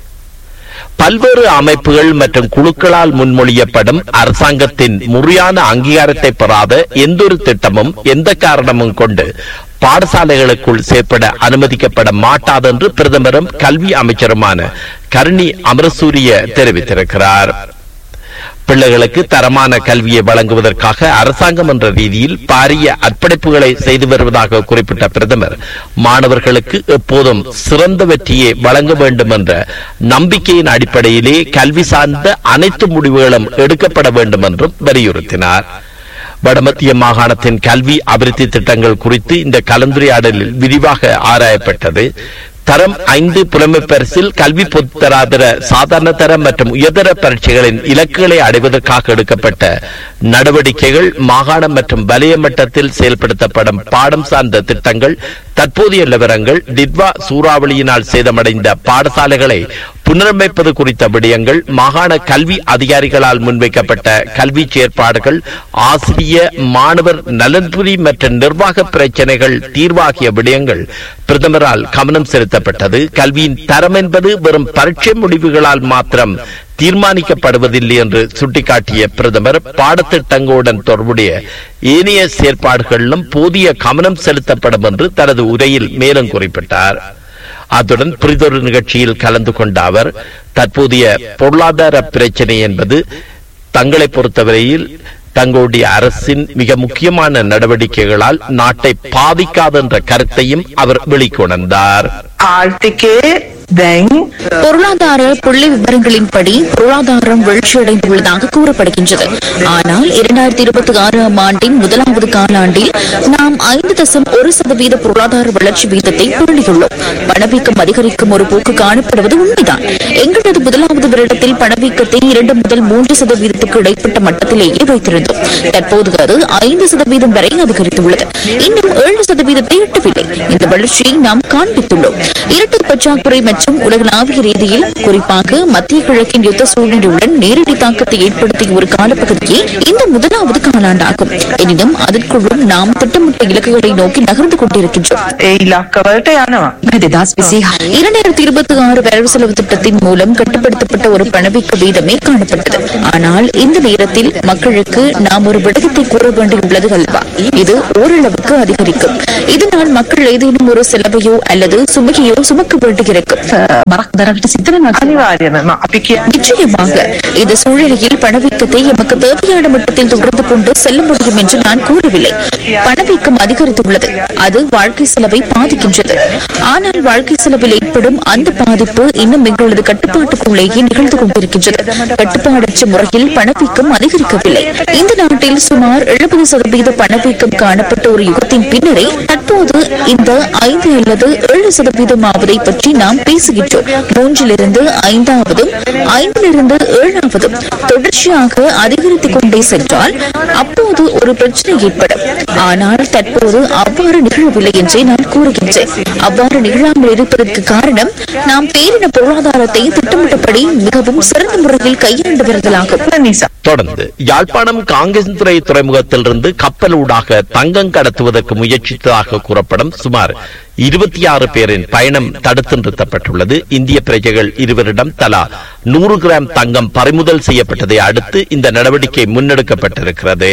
பல்வேறு அமைப்புகள் மற்றும் குழுக்களால் முன்மொழியப்படும் அரசாங்கத்தின் முறையான அங்கீகாரத்தை பெறாத எந்தொரு திட்டமும் எந்த காரணமும் கொண்டு பாடசாலைகளுக்குள் செயற்பட அனுமதிக்கப்பட மாட்டாது என்று பிரதமரும் கல்வி அமைச்சருமான கருணி அமரசூரிய தெரிவித்திருக்கிறார். பிள்ளைகளுக்கு தரமான கல்வியை வழங்குவதற்காக அரசாங்கம் என்ற ரீதியில் பாரிய அர்ப்பணிப்புகளை செய்து வருவதாக குறிப்பிட்ட பிரதமர் மாணவர்களுக்கு எப்போதும் சிறந்த வெற்றியை வழங்க வேண்டும் என்ற நம்பிக்கையின் அடிப்படையிலே கல்வி சார்ந்த அனைத்து முடிவுகளும் எடுக்கப்பட வேண்டும் என்றும் வலியுறுத்தினார். வடமத்திய மாகாணத்தின் கல்வி அபிவிருத்தி திட்டங்கள் குறித்து இந்த கலந்துரையாடலில் விரிவாக ஆராயப்பட்டது. தரம் 5 புலமை பரிசில் கல்வி பொதுத்தராதர சாதாரண தரம் மற்றும் உயர்தர பரீட்சைகளின் இலக்குகளை அடைவதற்காக எடுக்கப்பட்ட நடவடிக்கைகள், மாகாணம் மற்றும் வலய மட்டத்தில் செயல்படுத்தப்படும் பாடம் சார்ந்த திட்டங்கள், தற்போதைய நிலவரங்கள், டிட்வா சூறாவளியினால் சேதமடைந்த பாடசாலைகளை புனரமைப்பது குறித்த விடயங்கள், மாகாண கல்வி அதிகாரிகளால் முன்வைக்கப்பட்ட கல்வி செயற்பாடுகள், ஆசிரிய மாணவர் நலன்புரி மற்றும் நிர்வாக பிரச்சனைகள் தீர்வாகிய விடயங்கள் பிரதமரால் கவனம் செலுத்தப்பட்டது. கல்வியின் தரம் என்பது வெறும் பரீட்சை முடிவுகளால் மாத்திரம் தீர்மானிக்கப்படுவதில்லை என்று சுட்டிக்காட்டிய பிரதமர் பாடத்திட்டங்களுடன் தொடர்புடைய ஏனைய செயற்பாடுகளிலும் போதிய கவனம் செலுத்தப்படும் என்று தனது உரையில் மேலும் குறிப்பிட்டார். அத்துடன் பிரிதொரு நிகழ்ச்சியில் கலந்து கொண்ட அவர் தற்போதைய பொருளாதார பிரச்சனை என்பது தங்களை பொறுத்தவரையில் தங்களுடைய அரசின் மிக முக்கியமான நடவடிக்கைகளால் நாட்டை பாதிக்காது என்ற கருத்தையும் அவர் வெளிக்கொணர்ந்தார். ආර්ථිකයේ பொருளாதார புள்ளி விவரங்களின்படி பொருளாதாரம் வீழ்ச்சியடைந்துள்ளதாக கூறப்படுகின்றது. ஆனால் 2026ஆம் ஆண்டின் முதலாவது காலாண்டில் நாம் 5.1% பொருளாதார வளர்ச்சி வீதத்தை பேணியுள்ளோம். பணவீக்கம் அதிகரிக்கும் ஒரு போக்கு காணப்படுவது உண்மைதான். எங்களது முதலாவது வருடத்தில் பணவீக்கத்தை 2 முதல் 3% இடைப்பட்ட மட்டத்திலேயே வைத்திருந்தோம். தற்போது அது 5% வரை அதிகரித்துள்ளது. இன்னும் 7% எட்டவில்லை. இந்த வளர்ச்சியை நாம் காண்பித்துள்ளோம். இரட்டை பற்றாக்குறை மற்றும் உலகளாவிய ரீதியில் குறிப்பாக மத்திய கிழக்கின் யுத்த சூழ்நிலையுடன் நேரடி தாக்கத்தை ஏற்படுத்திய ஒரு காலப்பகுதியே இந்த முதலாவது காலாண்டாகும். எனினும் அதற்குள்ளும் நாம் திட்டமிட்ட இலக்குகளை நோக்கி நகர்ந்து கொண்டிருக்கின்றோம். 2026 வரவு செலவு திட்டத்தின் மூலம் கட்டுப்படுத்தப்பட்ட ஒரு பணவீக்க வீதமே காணப்பட்டது. ஆனால் இந்த நேரத்தில் மக்களுக்கு நாம் ஒரு விடயத்தை கூற வேண்டியுள்ளது அல்லவா? இது ஓரளவுக்கு அதிகரிக்கும். இதனால் மக்கள் ஏதேனும் ஒரு செலவையோ அல்லது சுமையோ சுமக்க வேண்டியிருக்கும். நிச்சயமாக இந்த சூழ்நிலையில் பணவீக்கத்தை எமக்கு தேவையான மட்டத்தில் தொடர்ந்து கொண்டு செல்ல முடியும் என்று நான் கூறவில்லை. பணவீக்கம் அதிகரித்துள்ளது. அது வாழ்க்கை செலவை பாதிக்கின்றது. ஆனால் வாழ்க்கை செலவில் ஏற்படும் அந்த பாதிப்பு இன்னும் எங்களது கட்டுப்பாட்டுக்குள்ளேயே நிகழ்ந்து கொண்டிருக்கின்றது. கட்டுப்பாடற்ற முறையில் பணவீக்கம் அதிகரிக்கவில்லை. இந்த நாட்டில் சுமார் 70% பணவீக்கம் காணப்பட்ட ஒரு யுகத்தின் பின்னரே தற்போது இந்த 5 அல்லது 7% பற்றி நாம் பேசுகின்றோம். 3லிருந்து 5ஆவதும் 5லிருந்து 7ஆவதும் தொடர்ச்சியாக அதிகரித்துக் கொண்டே சென்றால் அப்போது ஒரு பிரச்சனை ஏற்படும். ஆனால் தற்போது அவ்வாறு நிகழவில்லை என்றே நான் கூறுகின்றேன். அவ்வாறு நிகழாமல் இருப்பதற்கு காரணம் நாம் பேரின பொருளாதாரத்தை திட்டமிட்டபடி மிகவும் சிறந்த முறையில் கையாண்டு வருதலாகும். தொடர்ந்து யாழ்ப்பாணம் காங்கேசன்துறை துறைமுகத்திலிருந்து கப்பலூடாக தங்கம் கடத்துவதற்கு முயற்சித்ததாக கூறப்படும் சுமார் 26 பேரின் பயணம் தடுத்து நிறுத்தப்பட்டுள்ளது. இந்திய பிரஜைகள் 2 தலா 100 கிராம் தங்கம் பறிமுதல் செய்யப்பட்டதை அடுத்து இந்த நடவடிக்கை முன்னெடுக்கப்பட்டிருக்கிறது.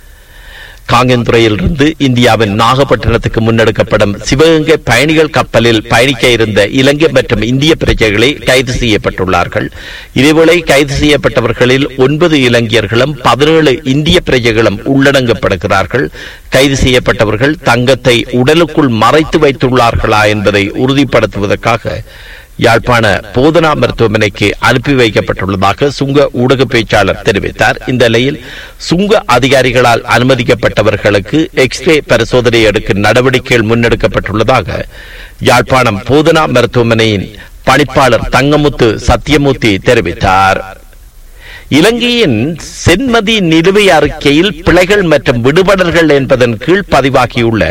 காங்கேசன்துறையிலிருந்து இந்தியாவின் நாகப்பட்டினத்துக்கு முன்னெடுக்கப்படும் சிவகங்கை பயணிகள் கப்பலில் பயணிக்க இருந்த இலங்கை மற்றும் இந்திய பிரஜைகளே கைது செய்யப்பட்டுள்ளார்கள். இதேவேளை கைது செய்யப்பட்டவர்களில் 9 இலங்கையர்களும் 17 இந்திய பிரஜைகளும் உள்ளடங்கப்படுகிறார்கள். கைது செய்யப்பட்டவர்கள் தங்கத்தை உடலுக்குள் மறைத்து வைத்துள்ளார்களா என்பதை உறுதிப்படுத்துவதற்காக யாழ்ப்பாண போதனா மருத்துவமனைக்கு அனுப்பி வைக்கப்பட்டுள்ளதாக சுங்க ஊடக பேச்சாளர் தெரிவித்தார். இந்த நிலையில் சுங்க அதிகாரிகளால் அனுமதிக்கப்பட்டவர்களுக்கு எக்ஸ்ரே பரிசோதனை எடுக்கும் நடவடிக்கைகள் முன்னெடுக்கப்பட்டுள்ளதாக யாழ்ப்பாணம் போதனா மருத்துவமனையின் பணிப்பாளர் தங்கமுத்து சத்தியமூர்த்தி தெரிவித்தார். இலங்கையின் சென்மதி நிலுவை அறிக்கையில் பிழைகள் மற்றும் விடுபடல்கள் என்பதன் கீழ் பதிவாகியுள்ள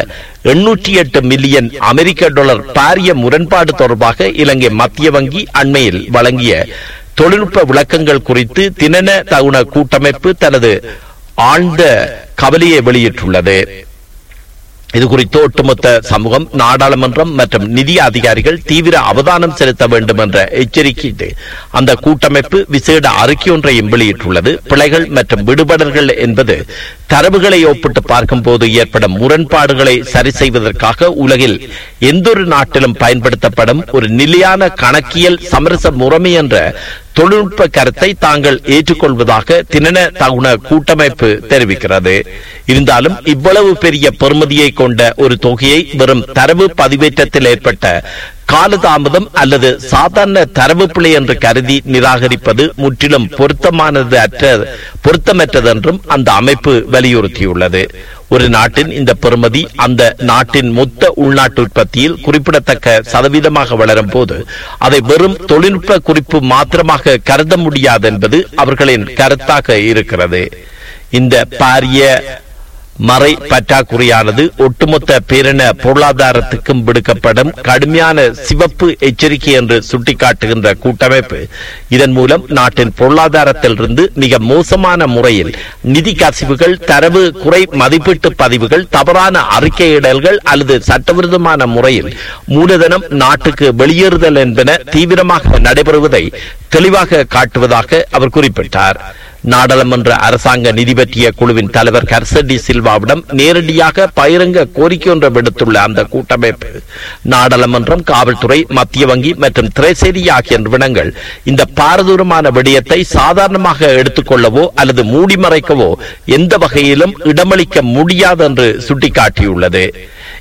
808 மில்லியன் அமெரிக்க டாலர் பாரிய முரண்பாடு தொடர்பாக இலங்கை மத்திய வங்கி அண்மையில் வழங்கிய தொழில்நுட்ப விளக்கங்கள் குறித்து தினன தகுன கூட்டமைப்பு தனது ஆழ்ந்த கவலையை வெளியிட்டுள்ளது. இதுகுறித்து ஒட்டுமொத்த சமூகம், நாடாளுமன்றம் மற்றும் நிதி அதிகாரிகள் தீவிர அவதானம் செலுத்த வேண்டும் என்ற எச்சரிக்கை அந்த கூட்டமைப்பு விசேட அறிக்கை ஒன்றையும் வெளியிட்டுள்ளது. பிழைகள் மற்றும் விடுபடல்கள் என்பது தரவுகளை ஒப்பிட்டு பார்க்கும் போது ஏற்படும் முரண்பாடுகளை சரி செய்வதற்காக உலகில் எந்தொரு நாட்டிலும் பயன்படுத்தப்படும் ஒரு நிலையான கணக்கியல் சமரச முறைமை என்ற தொழில்நுட்ப கருத்தை தாங்கள் ஏற்றுக்கொள்வதாக தினன தகுன கூட்டமைப்பு தெரிவிக்கிறது. இருந்தாலும் இவ்வளவு பெரிய பெறுமதியை கொண்ட ஒரு தொகையை வெறும் தரவு பதிவேற்றத்தில் ஏற்பட்ட காலதாமதம் அல்லது சாதாரண தரவு பிழை என்று கருதி நிராகரிப்பது முற்றிலும் பொருத்தமற்றது என்றும் அந்த அமைப்பு வலியுறுத்தியுள்ளது. ஒரு நாட்டின் இந்த பெறுமதி அந்த நாட்டின் மொத்த உள்நாட்டு உற்பத்தியில் குறிப்பிடத்தக்க சதவீதமாக வளரும் போது அதை வெறும் தொழில்நுட்ப குறிப்பு மாத்திரமாக கருத முடியாது என்பது அவர்களின் கருத்தாக இருக்கிறது. இந்த பாரிய மறை பற்றாக்குறையானது ஒட்டுமொத்த பேரின பொருளாதாரத்துக்கும் விடுக்கப்படும் கடுமையான சிவப்பு எச்சரிக்கை என்று சுட்டிக்காட்டுகின்ற கூட்டமைப்பு இதன் மூலம் நாட்டின் பொருளாதாரத்திலிருந்து மிக மோசமான முறையில் நிதி கசிவுகள், தரவு குறை மதிப்பீட்டு பதிவுகள், தவறான அறிக்கையிடல்கள் அல்லது சட்டவிரோதமான முறையில் மூலதனம் நாட்டுக்கு வெளியேறுதல் என்பன தீவிரமாக நடைபெறுவதை தெளிவாக காட்டுவதாக அவர் குறிப்பிட்டார். நாடாளுமன்ற அரசாங்க நிதி பற்றிய குழுவின் தலைவர் கர்சடி சில்வாவிடம் நேரடியாக பகிரங்க கோரிக்கை ஒன்றை விடுத்துள்ள அந்த கூட்டமைப்பு நாடாளுமன்றம், காவல்துறை, மத்திய வங்கி மற்றும் திரைசேரி ஆகிய நிறுவனங்கள் இந்த பாரதூரமான விடயத்தை சாதாரணமாக எடுத்துக்கொள்ளவோ அல்லது மூடி மறைக்கவோ எந்த வகையிலும் இடமளிக்க முடியாது என்று சுட்டிக்காட்டியுள்ளது.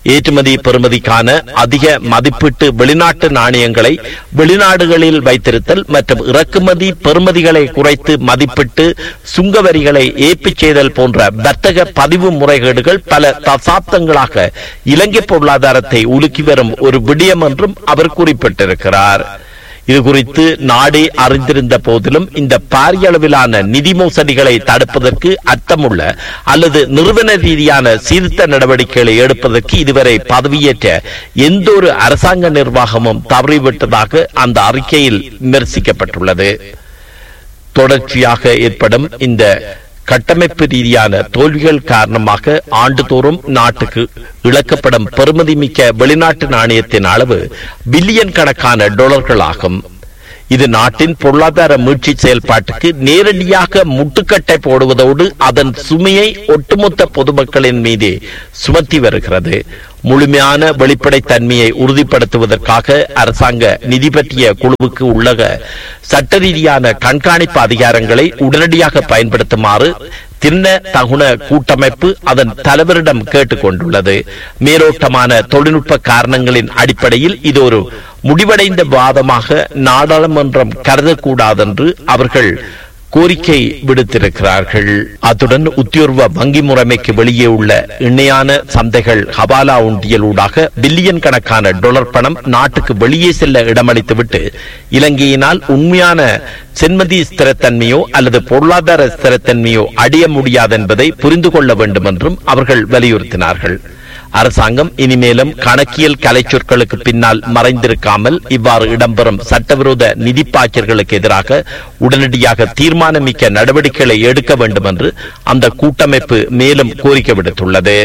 ஏற்றுமதி பெறுமதிக்கான அதிக மதிப்பீட்டு வெளிநாட்டு நாணயங்களை வெளிநாடுகளில் வைத்திருத்தல் மற்றும் இறக்குமதி பெறுமதிகளை குறைத்து மதிப்பிட்டு சுங்க வரிகளை ஏப்பிச் செய்தல் போன்ற வர்த்தக பதிவு முறைகேடுகள் பல தசாப்தங்களாக இலங்கை பொருளாதாரத்தை உலுக்கி வரும் ஒரு விடயம் என்றும் அவர் குறிப்பிட்டிருக்கிறார். இது குறித்து நாடே அறிந்திருந்த போதிலும் இந்த பாரிய அளவிலான நிதி மோசடிகளை தடுப்பதற்கு அர்த்தமுள்ள அல்லது நிறுவன ரீதியான சீர்திருத்த நடவடிக்கைகளை எடுப்பதற்கு இதுவரை பதவியேற்ற எந்த ஒரு அரசாங்க நிர்வாகமும் தவறிவிட்டதாக அந்த அறிக்கையில் விமர்சிக்கப்பட்டுள்ளது. தொடர்ச்சியாக ஏற்படும் இந்த கட்டமைப்பு ரீதியான தோல்விகள் காரணமாக ஆண்டுதோறும் நாட்டுக்கு இழக்கப்படும் பெறுமதி மிக்க வெளிநாட்டு நாணயத்தின் அளவு பில்லியன் கணக்கான டாலர்கள் ஆகும். இது நாட்டின் பொருளாதார மீட்சி செயல்பாட்டுக்கு நேரடியாக முட்டுக்கட்டை போடுவதோடு அதன் சுமையை ஒட்டுமொத்த பொதுமக்களின் மீது சுமத்தி வருகிறது. முழுமையான வெளிப்படைத்தன்மையை உறுதிப்படுத்துவதற்காக அரசாங்க நிதி பற்றிய குழுவுக்கு உள்ள சட்ட ரீதியான கண்காணிப்பு அதிகாரங்களை உடனடியாக பயன்படுத்துமாறு திண்ண தகுன கூட்டமைப்பு அதன் தலைவரிடம் கேட்டுக் கொண்டுள்ளது. மேலோட்டமான தொழில்நுட்ப காரணங்களின் அடிப்படையில் இது ஒரு முடிவடைந்த வாதமாக நாடாளுமன்றம் கருதக்கூடாதென்று அவர்கள் கோரிக்கை விடுத்திருக்கிறார்கள். அத்துடன் உத்தியோர்வ வங்கி முறைமைக்கு வெளியே உள்ள இணையான சந்தைகள் ஹவாலா உண்டியலூடாக பில்லியன் கணக்கான டாலர் பணம் நாட்டுக்கு வெளியே செல்ல இடமளித்துவிட்டு இலங்கையினால் உண்மையான சென்மதி ஸ்திரத்தன்மையோ அல்லது பொருளாதார ஸ்திரத்தன்மையோ அடைய முடியாது என்பதை புரிந்து கொள்ள வேண்டும் என்றும் அவர்கள் வலியுறுத்தினார்கள். அரசாங்கம் இனிமேலும் கணக்கியல் கலைச்சொற்களுக்கு பின்னால் மறைந்திருக்காமல் இவ்வாறு இடம்பெறும் சட்டவிரோத நிதி பாய்ச்சல்களுக்கு எதிராக உடனடியாக தீர்மானமிக்க நடவடிக்கைகளை எடுக்க வேண்டும் என்று அந்த கூட்டமைப்பு மேலும் கோரிக்கை விடுத்துள்ளது.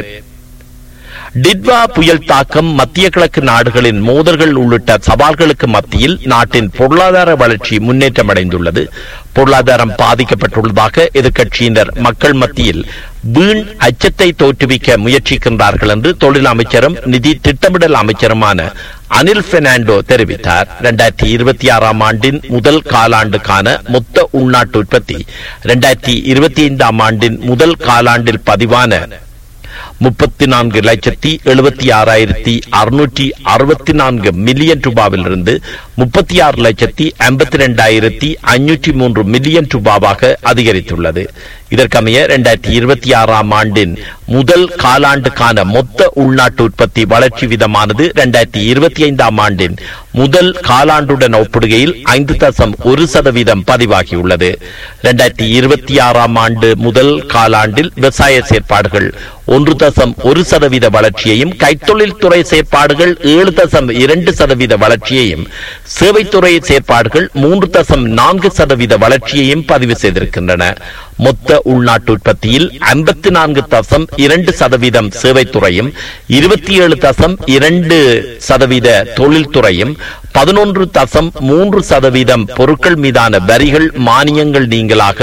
டிட்வா புயல் தாக்கம் மத்திய கிழக்கு நாடுகளின் மோதல்கள் உள்ளிட்ட சவால்களுக்கு மத்தியில் நாட்டின் பொருளாதார வளர்ச்சி முன்னேற்றமடைந்துள்ளது. பொருளாதாரம் பாதிக்கப்பட்டுள்ளதாக எதிர்க்கட்சியினர் மக்கள் மத்தியில் வீண் அச்சத்தை தோற்றுவிக்க முயற்சிக்கின்றார்கள் என்று தொழில் அமைச்சரும் நிதி திட்டமிடல் அமைச்சருமான அனில் பெர்னாண்டோ தெரிவித்தார். 2026 ஆண்டின் முதல் காலாண்டுக்கான மொத்த உள்நாட்டு உற்பத்தி 2025 ஆண்டின் முதல் காலாண்டில் பதிவான 34,76,664 மில்லியன் ரூபாவிலிருந்து 36,52,503 மில்லியன் ரூபாவாக அதிகரித்துள்ளது. இதற்கமைய 2026 ஆண்டின் முதல் காலாண்டுக்கான மொத்த உள்நாட்டு உற்பத்தி வளர்ச்சி விதமானது 2025 ஆண்டின் முதல் காலாண்டுடன் ஒப்பிடுகையில் 5.1% பதிவாகியுள்ளது. 2026 ஆண்டு முதல் காலாண்டில் விவசாய செயற்பாடுகள் 1.1% வளர்ச்சியையும், கைத்தொழில் துறை செயற்பாடுகள் 7.2% வளர்ச்சியையும், சேவைத்துறை செயற்பாடுகள் 3.4% வளர்ச்சியையும் பதிவு செய்திருக்கின்றன. மொத்த உள்நாட்டு உற்பத்தியில் 54.2% சேவைத்துறையும், 27.2% தொழில்துறையும், 11.3% பொருட்கள் மீதான வரிகள் மானியங்கள் நீங்களாக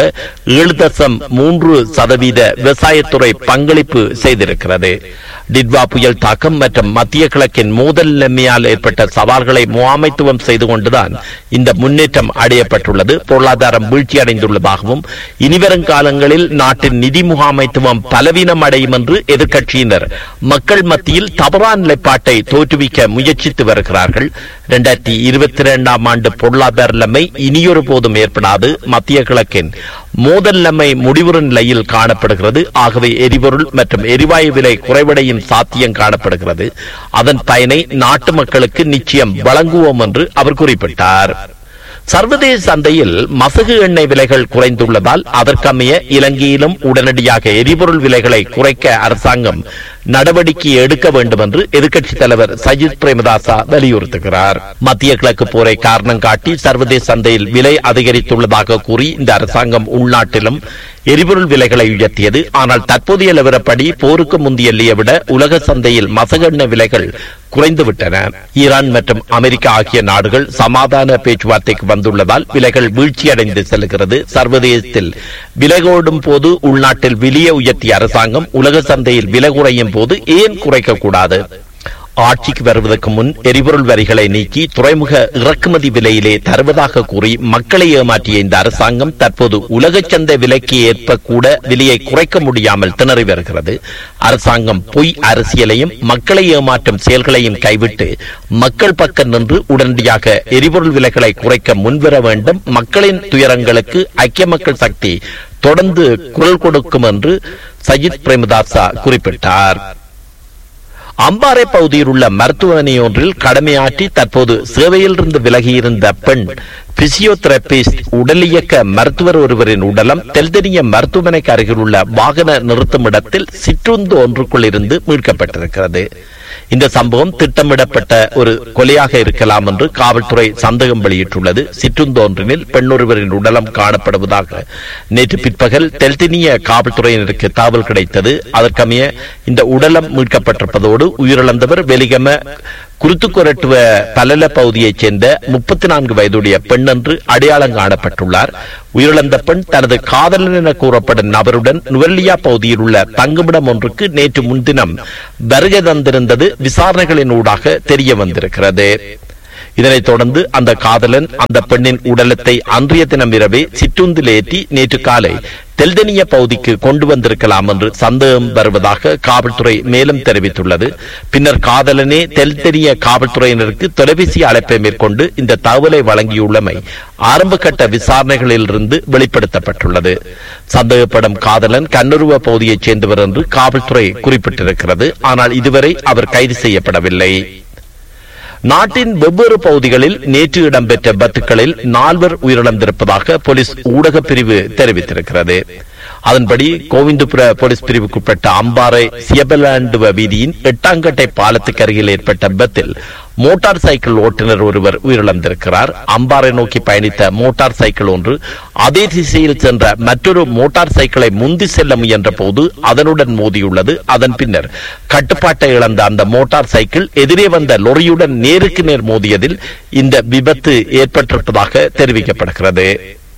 7.3% விவசாயத்துறை பங்களிப்பு செய்திருக்கிறது. டிட்வா புயல் தாக்கம் மற்றும் மத்திய கிழக்கின் மோதல் நிலைமையால் ஏற்பட்ட சவால்களை முகாமைத்துவம் செய்து கொண்டுதான் இந்த முன்னேற்றம் அடையப்பட்டுள்ளது. பொருளாதாரம் வீழ்ச்சி அடைந்துள்ளதாகவும் இனிவரும் காலங்களில் நாட்டின் நிதி முகாமைத்துவம் பலவீனம் அடையும் என்று எதிர்க்கட்சியினர் மக்கள் மத்தியில் தவறான நிலைப்பாட்டை தோற்றுவிக்க முயற்சித்து வருகிறார்கள். 2022 ஆண்டு பொருளாதார நிலைமை இனியொரு போதும் ஏற்படாது. மத்திய கிழக்கின் மோதல் நிலைமை முடிவுறு நிலையில் காணப்படுகிறது. ஆகவே எரிபொருள் மற்றும் எரிவாயு விலை குறைவடையும் சாத்தியம் காணப்படுகிறது. அதன் பயனை நாட்டு மக்களுக்கு நிச்சயம் வழங்குவோம் என்று அவர் குறிப்பிட்டார். சர்வதேச சந்தையில் மசகு எண்ணெய் விலைகள் குறைந்துள்ளதால் அதற்கமைய இலங்கையிலும் உடனடியாக எரிபொருள் விலைகளை குறைக்க அரசாங்கம் நடவடிக்கை எடுக்க வேண்டும் என்று எதிர்க்கட்சித் தலைவர் சஜித் பிரேமதாசா வலியுறுத்துகிறார். மத்திய கிழக்கு போரை காரணம் காட்டி சர்வதேச சந்தையில் விலை அதிகரித்துள்ளதாக கூறி இந்த அரசாங்கம் உள்நாட்டிலும் எரிபொருள் விலைகளை உயர்த்தியது. ஆனால் தற்போதைய நிலவரப்படி போருக்கு முந்தைய எல்லையை விட உலக சந்தையில் மசகெண்ண விலைகள் குறைந்துவிட்டன. ஈரான் மற்றும் அமெரிக்கா ஆகிய நாடுகள் சமாதான பேச்சுவார்த்தைக்கு வந்துள்ளதால் விலைகள் வீழ்ச்சியடைந்து செல்கிறது. சர்வதேசத்தில் விலை ஓடும் போது உள்நாட்டில் விலையை உயர்த்திய அரசாங்கம் உலக சந்தையில் விலை குறையும் போது ஏன் குறைக்க கூடாது? ஆட்சிக்கு வருவதற்கு முன் எரிபொருள் வரிகளை நீக்கி துறைமுக இறக்குமதி விலையிலே தருவதாக கூறி மக்களை ஏமாற்றிய இந்த அரசாங்கம் தற்போது உலக சந்தை விலைக்கு ஏற்ப கூட விலையை குறைக்க முடியாமல் திணறி வருகிறது. அரசாங்கம் பொய் அரசியலையும் மக்களை ஏமாற்றும் செயல்களையும் கைவிட்டு மக்கள் பக்கம் நின்று உடனடியாக எரிபொருள் விலைகளை குறைக்க முன்வர வேண்டும். மக்களின் துயரங்களுக்கு ஐக்கிய மக்கள் சக்தி தொடர்ந்து குரல் கொடுக்கும் என்று சஜித் பிரேமதாசா குறிப்பிட்டார். அம்பாறை பகுதியில் உள்ள மருத்துவமனை ஒன்றில் கடமையாற்றி தற்போது சேவையிலிருந்து விலகியிருந்த பெண் பிசியோதெரபிஸ்ட் உடலியக்க மருத்துவர் ஒருவரின் உடலம் தெல்தெனிய மருத்துவமனைக்கு அருகில் உள்ள வாகன நிறுத்தும் இடத்தில் சிற்றுந்து ஒன்றுக்குள் இருந்து மீட்கப்பட்டிருக்கிறது. இந்த சம்பவம் திட்டமிடப்பட்ட ஒரு கொலையாக இருக்கலாம் என்று காவல்துறை சந்தேகம் வெளியிட்டுள்ளது. சிற்றுந்து ஒன்றினில் பெண்ணொருவரின் உடலம் காணப்படுவதாக நேற்று பிற்பகல் தெல்தெனிய காவல்துறையினருக்கு தகவல் கிடைத்தது. அதற்கமைய இந்த உடலம் மீட்கப்பட்டிருப்பதோடு உயிரிழந்தவர் வெலிகம குருத்துக்கொரட்டுவ பலல பகுதியைச் சேர்ந்த 34 வயதுடைய பெண் என்று அடையாளம் காணப்பட்டுள்ளார். உயிரிழந்த பெண் தனது காதலன் என கூறப்படும் நபருடன் நுவல்லியா பகுதியில் உள்ள தங்குமிடம் ஒன்றுக்கு நேற்று முன்தினம் வருகை தந்திருந்தது விசாரணைகளின் ஊடாக தெரிய வந்திருக்கிறது. இதனைத் தொடர்ந்து அந்த காதலன் அந்த பெண்ணின் உடலத்தை அன்றைய தினம் இரவே சிற்றுந்தில் ஏற்றி நேற்று காலை தெல்தெனிய பகுதிக்கு கொண்டு வந்திருக்கலாம் என்று சந்தேகம் வருவதாக காவல்துறை மேலும் தெரிவித்துள்ளது. பின்னர் காதலனே தெல்தெனிய காவல்துறையினருக்கு தொலைபேசி அழைப்பை மேற்கொண்டு இந்த தகவலை வழங்கியுள்ளமை ஆரம்ப கட்ட விசாரணைகளில் இருந்து வெளிப்படுத்தப்பட்டுள்ளது. சந்தேகப்படும் காதலன் கண்ணுருவ பகுதியைச் சேர்ந்தவர் என்று காவல்துறை குறிப்பிட்டிருக்கிறது. ஆனால் இதுவரை அவர் கைது செய்யப்படவில்லை. நாட்டின் வெவ்வேறு பகுதிகளில் நேற்று இடம்பெற்ற விபத்துகளில் 4 உயிரிழந்திருப்பதாக போலீஸ் ஊடக பிரிவு தெரிவித்திருக்கிறது. அதன்படி கோவிந்தபுர போலீஸ் பிரிவுக்குட்பட்ட அம்பாறை சியபலாண்டுவ வீதியின் 8ஆங்கட்டை பாலத்துக்கு அருகில் ஏற்பட்ட விபத்தில் மோட்டார் சைக்கிள் ஓட்டுநர் ஒருவர் உயிரிழந்திருக்கிறார். அம்பாறை நோக்கி பயணித்த மோட்டார் சைக்கிள் ஒன்று அதே திசையில் சென்ற மற்றொரு மோட்டார் சைக்கிளை முந்தி செல்ல முயன்ற போது அதனுடன் மோதியுள்ளது. அதன் பின்னர் கட்டுப்பாட்டை இழந்த அந்த மோட்டார் சைக்கிள் எதிரே வந்த லொரியுடன் நேருக்கு நேர் மோதியதில் இந்த விபத்து ஏற்பட்டிருப்பதாக தெரிவிக்கப்படுகிறது.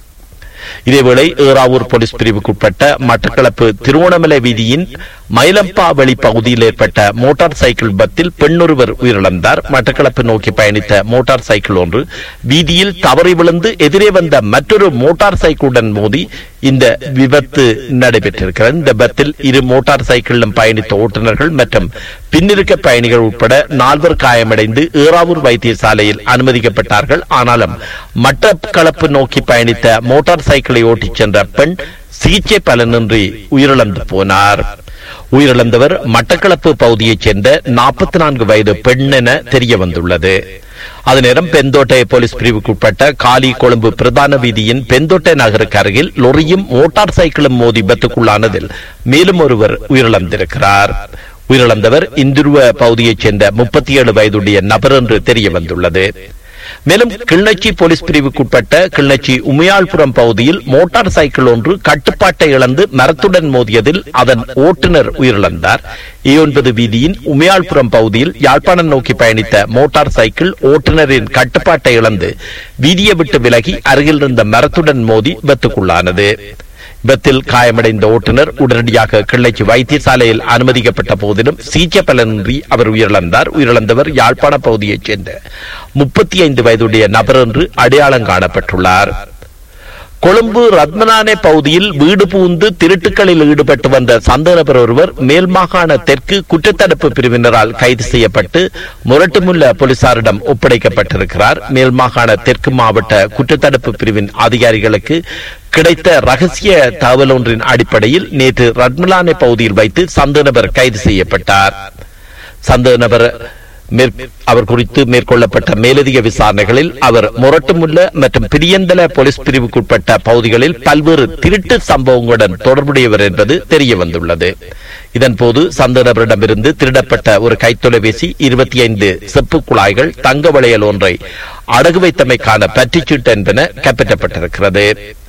இதேவேளை ஏறாவூர் போலீஸ் பிரிவுக்குட்பட்ட மட்டக்களப்பு திருவோணமலை வீதியின் மயிலம்பா வெளி பகுதியில் ஏற்பட்ட மோட்டார் சைக்கிள் விபத்தில் பெண்ணொருவர் உயிரிழந்தார். மட்டக்களப்பு நோக்கி பயணித்த மோட்டார் சைக்கிள் ஒன்று வீதியில் தவறி விழுந்து எதிரே வந்த மற்றொரு மோட்டார் சைக்கிளுடன் மோதி இந்த விபத்து நடைபெற்றிருக்கிறது. இந்த விபத்தில் 2 மோட்டார் சைக்கிளிலும் பயணித்த ஓட்டுநர்கள் மற்றும் பின்னிருக்க பயணிகள் உட்பட 4 காயமடைந்து ஏறாவூர் வைத்தியசாலையில் அனுமதிக்கப்பட்டார்கள். ஆனாலும் மட்டக்களப்பு நோக்கி பயணித்த மோட்டார் சைக்கிளை ஓட்டிச் சென்ற பெண் சிகிச்சை பலனின்றி உயிரிழந்து போனார். உயிரிழந்தவர் மட்டக்களப்பு பகுதியைச் சேர்ந்த 44 வயது பெண் என தெரிய வந்துள்ளது. அதே நேரம் பெந்தோட்டை போலீஸ் பிரிவுக்குட்பட்ட காலி கொழும்பு பிரதான வீதியின் பெந்தோட்டை நகருக்கு அருகில் லொரியும் மோட்டார் சைக்கிளும் மோதி விபத்துக்குள்ளானதில் மேலும் ஒருவர் உயிரிழந்திருக்கிறார். உயிரிழந்தவர் இந்துருவ பகுதியைச் சேர்ந்த 37 வயதுடைய நபர் என்று தெரிய வந்துள்ளது. மேலும் கிளிநொச்சி போலீஸ் பிரிவுக்குட்பட்ட கிளிநொச்சி உமையாள்புரம் பகுதியில் மோட்டார் சைக்கிள் ஒன்று கட்டுப்பாட்டை இழந்து மரத்துடன் மோதியதில் அதன் ஓட்டுநர் உயிரிழந்தார். E9 வீதியின் உமையாள்புரம் பகுதியில் யாழ்ப்பாணம் நோக்கி பயணித்த மோட்டார் சைக்கிள் ஓட்டுநரின் கட்டுப்பாட்டை இழந்து வீதியை விட்டு விலகி அருகில் இருந்த மரத்துடன் மோதி விபத்துக்குள்ளானது. விபத்தில் காயமடைந்த ஓட்டுநர் உடனடியாக கிளிநொச்சி வைத்தியசாலையில் அனுமதிக்கப்பட்ட போதிலும் சிகிச்சை பலனின்றி அவர் உயிரிழந்தார். உயிரிழந்தவர் யாழ்ப்பாண பகுதியைச் சேர்ந்த 35 வயதுடைய நபர் என்று அடையாளம் காணப்பட்டுள்ளார். கொழும்பு ரத்மனானே பகுதியில் வீடு புகுந்து திருட்டுக்களில் ஈடுபட்டு வந்த சந்தேக நபர் ஒருவர் மேல் மாகாண தெற்கு குற்றத்தடுப்பு பிரிவினரால் கைது செய்யப்பட்டு முரட்டுமுல்ல போலீசாரிடம் ஒப்படைக்கப்பட்டிருக்கிறார். மேல் மாகாண தெற்கு மாவட்ட குற்றத்தடுப்பு பிரிவின் அதிகாரிகளுக்கு கிடைத்த ரகசிய தகவல் ஒன்றின் அடிப்படையில் நேற்று ரத்மலானே பகுதியில் வைத்து சந்தேக நபர் கைது செய்யப்பட்டார். சந்தேக நபர் அவர் குறித்து மேற்கொள்ளப்பட்ட மேலதிக விசாரணைகளில் அவர் முரட்டுமுல்ல மற்றும் பிரியந்தல போலீஸ் பிரிவுக்குட்பட்ட பகுதிகளில் பல்வேறு திருட்டு சம்பவங்களுடன் தொடர்புடையவர் என்பது தெரிய வந்துள்ளது. இதன்போது சந்தேக நபரிடமிருந்து திருடப்பட்ட ஒரு கைத்தொலைபேசி, 25 செப்பு குழாய்கள், தங்க வளையல் ஒன்றை அடகு வைத்தமைக்கான பற்றிச்சீட்டு என்பன கைப்பற்றப்பட்டிருக்கிறது.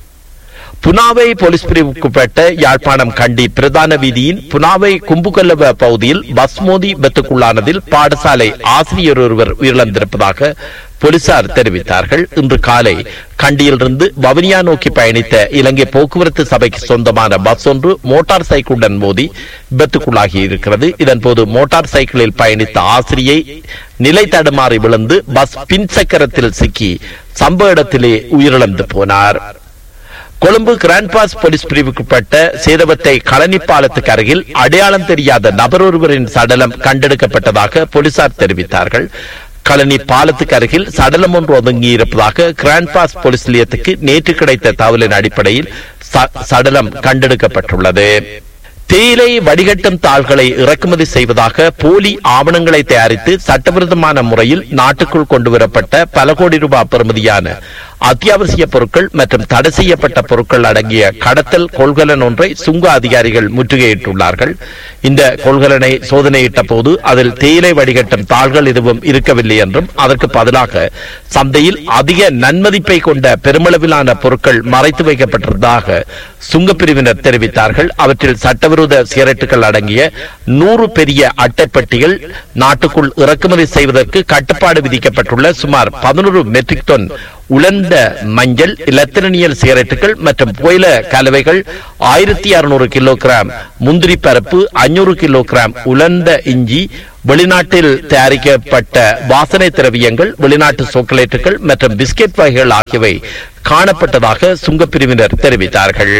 புனாவை போலீஸ் பிரிவுக்குட்பட்ட யாழ்ப்பாணம் கண்டி பிரதான வீதியின் புனாவை கும்புகல்லவ பகுதியில் பஸ் மோதி விபத்துக்குள்ளானதில் பாடசாலை ஆசிரியர் ஒருவர் உயிரிழந்திருப்பதாக போலீசார் தெரிவித்தார்கள். இன்று காலை கண்டியிலிருந்து வவுனியா நோக்கி பயணித்த இலங்கை போக்குவரத்து சபைக்கு சொந்தமான பஸ் ஒன்று மோட்டார் சைக்கிளுடன் மோதி விபத்துக்குள்ளாகி இருக்கிறது. இதன்போது மோட்டார் சைக்கிளில் பயணித்த ஆசிரியை நிலை தடுமாறி விழுந்து பஸ் பின் சக்கரத்தில் சிக்கி சம்பவ இடத்திலே உயிரிழந்து போனார். கொழும்பு கிராண்ட் பாஸ் போலீஸ் பிரிவுக்குட்பட்ட சேதவத்தை களனி பாலத்துக்கு அருகில் அடையாளம் தெரியாத நபர் ஒருவரின் சடலம் கண்டெடுக்கப்பட்டதாக போலீசார் தெரிவித்தார்கள். களனி பாலத்துக்கு அருகில் சடலம் ஒன்று ஒதுங்கியிருப்பதாக கிராண்ட் பாஸ் போலீஸ் நிலையத்துக்கு நேற்று கிடைத்த தகவலின் அடிப்படையில் சடலம் கண்டெடுக்கப்பட்டுள்ளது. தேயிலை வடிகட்டும் தாள்களை இறக்குமதி செய்வதாக போலி ஆவணங்களை தயாரித்து சட்டவிரோதமான முறையில் நாட்டுக்குள் கொண்டுவரப்பட்ட பல கோடி ரூபாய் பெறுமதியான அத்தியாவசிய பொருட்கள் மற்றும் தடை செய்யப்பட்ட பொருட்கள் அடங்கிய கடத்தல் கொள்கலன் ஒன்றை சுங்க அதிகாரிகள் முற்றுகையிட்டுள்ளார்கள். இந்த கொள்கலனை சோதனையிட்ட போது அதில் தேயிலை வடிகட்டும் தாள்கள் எதுவும் இருக்கவில்லை என்றும் அதற்கு பதிலாக சந்தையில் அதிக நன்மதிப்பை கொண்ட பெருமளவிலான பொருட்கள் மறைத்து வைக்கப்பட்டிருந்ததாக சுங்கப்பிரிவினர் தெரிவித்தார்கள். அவற்றில் சட்டவிரோத சிகரெட்டுகள் அடங்கிய 100 பெரிய அட்டைப்பட்டிகள், நாட்டுக்குள் இறக்குமதி செய்வதற்கு கட்டுப்பாடு விதிக்கப்பட்டுள்ள சுமார் 11 மெட்ரிக் டன் உலர்ந்த மஞ்சள், இலத்திரனியல் சிகரெட்டுகள் மற்றும் புகையில கலவைகள், 1600 கிலோகிராம் முந்திரி பருப்பு, 500 கிலோகிராம் உலர்ந்த இஞ்சி, வெளிநாட்டில் தயாரிக்கப்பட்ட வாசனை திரவியங்கள், வெளிநாட்டு சாக்லேட்டுகள் மற்றும் பிஸ்கெட் வகைகள் ஆகியவை காணப்பட்டதாக சுங்கப்பிரிவினர் தெரிவித்தார்கள்.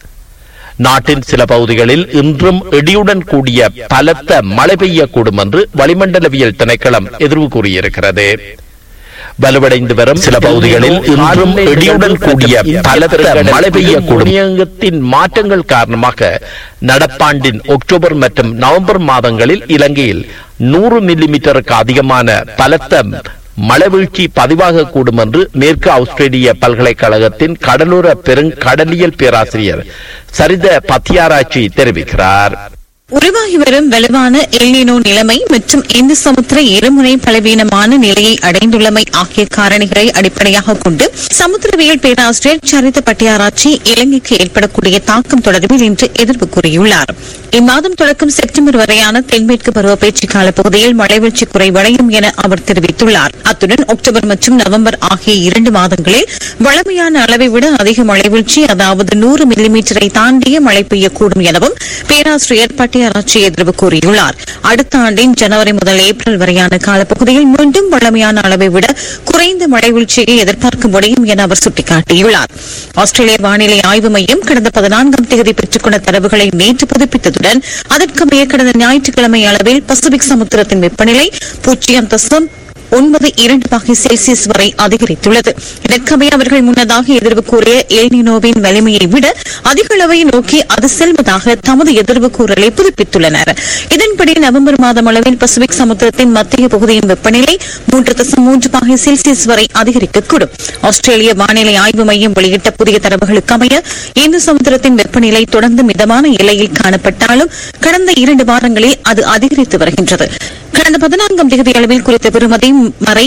நாட்டின் சில பகுதிகளில் இன்றும் இடியுடன் கூடிய பலத்த மழை பெய்யக்கூடும் என்று வளிமண்டலவியல் திணைக்களம் எதிர்வு கூறியிருக்கிறது. வலுவடைந்து வரும் சில பகுதிகளில் இன்றும் இடியுடன் கூடிய பலத்த மழை பெய்யக்கூடும். மாற்றங்கள் காரணமாக நடப்பாண்டின் அக்டோபர் மற்றும் நவம்பர் மாதங்களில் இலங்கையில் 100 மில்லிமீட்டருக்கு அதிகமான பலத்த மழைவீழ்ச்சி பதிவாகக்கூடும் என்று மேற்கு ஆஸ்திரேலிய பல்கலைக்கழகத்தின் கடலோர பெருங்கடலியல் பேராசிரியர் சரித பத்தியாராய்ச்சி தெரிவிக்கிறார். உருவாகி வரும் வலுவான எல்னினோ நிலைமை மற்றும் இந்து சமுத்திர இருமுனை பலவீனமான நிலையை அடைந்துள்ளமை ஆகிய காரணிகளை அடிப்படையாக கொண்டு சமுத்திரவியல் பேராசிரியர் சரித பட்டியாராய்ச்சி இலங்கைக்கு ஏற்படக்கூடிய தாக்கம் தொடர்பில் இன்று எதிர்ப்பு கூறியுள்ளார். இம்மாதம் தொடக்கம் செப்டம்பர் வரையான தென்மேற்கு பருவப்பேச்சு கால பகுதியில் மழைவீழ்ச்சி குறைவடையும் என அவர் தெரிவித்துள்ளார். அத்துடன் அக்டோபர் மற்றும் நவம்பர் ஆகிய 2 மாதங்களில் வழமையான அளவை விட அதிக மழைவீழ்ச்சி, அதாவது 100 மில்லிமீட்டரை தாண்டிய மழை பெய்யக்கூடும் எனவும் பேராசிரியர் பட்டியாராய்ச்சி எதிர்ப்பு கூறியுள்ளார். அடுத்த ஆண்டின் ஜனவரி முதல் ஏப்ரல் வரையான காலப்பகுதியில் மீண்டும் வழமையான அளவை விட குறைந்த மழைவீழ்ச்சியை எதிர்பார்க்க முடியும் என அவர் சுட்டிக்காட்டியுள்ளார். ஆஸ்திரேலிய வானிலை ஆய்வு மையம் கடந்த 14ஆம் தேதி பெற்றுக்கொண்ட தரவுகளை நேற்று புதுப்பித்ததுடன் அதற்கமைய கடந்த ஞாயிற்றுக்கிழமை அளவில் பசிபிக் சமுத்திரத்தின் வெப்பநிலை 0.92 வரை அதிகரித்துள்ளது. இதற்கமைய அவர்கள் முன்னதாக எதிர்வு கூறிய எல்னினோவின் வலிமையை விட அதிக அளவை நோக்கி அது செல்வதாக தமது எதிர்வு கூறலை புதுப்பித்துள்ளனர். இதன்படி நவம்பர் மாதம் அளவில் பசிபிக் சமுத்திரத்தின் மத்திய பகுதியின் வெப்பநிலை 3.3 வரை அதிகரிக்கக்கூடும். ஆஸ்திரேலிய வானிலை ஆய்வு மையம் வெளியிட்ட புதிய தரவுகளுக்கமைய இந்து சமுத்திரத்தின் வெப்பநிலை தொடர்ந்து மிதமான எல்லையில் காணப்பட்டாலும் கடந்த 2 வாரங்களில் அது அதிகரித்து வருகின்றது. கடந்த 14ஆம் தேதி அளவில் குறித்த பெறுமதி வரை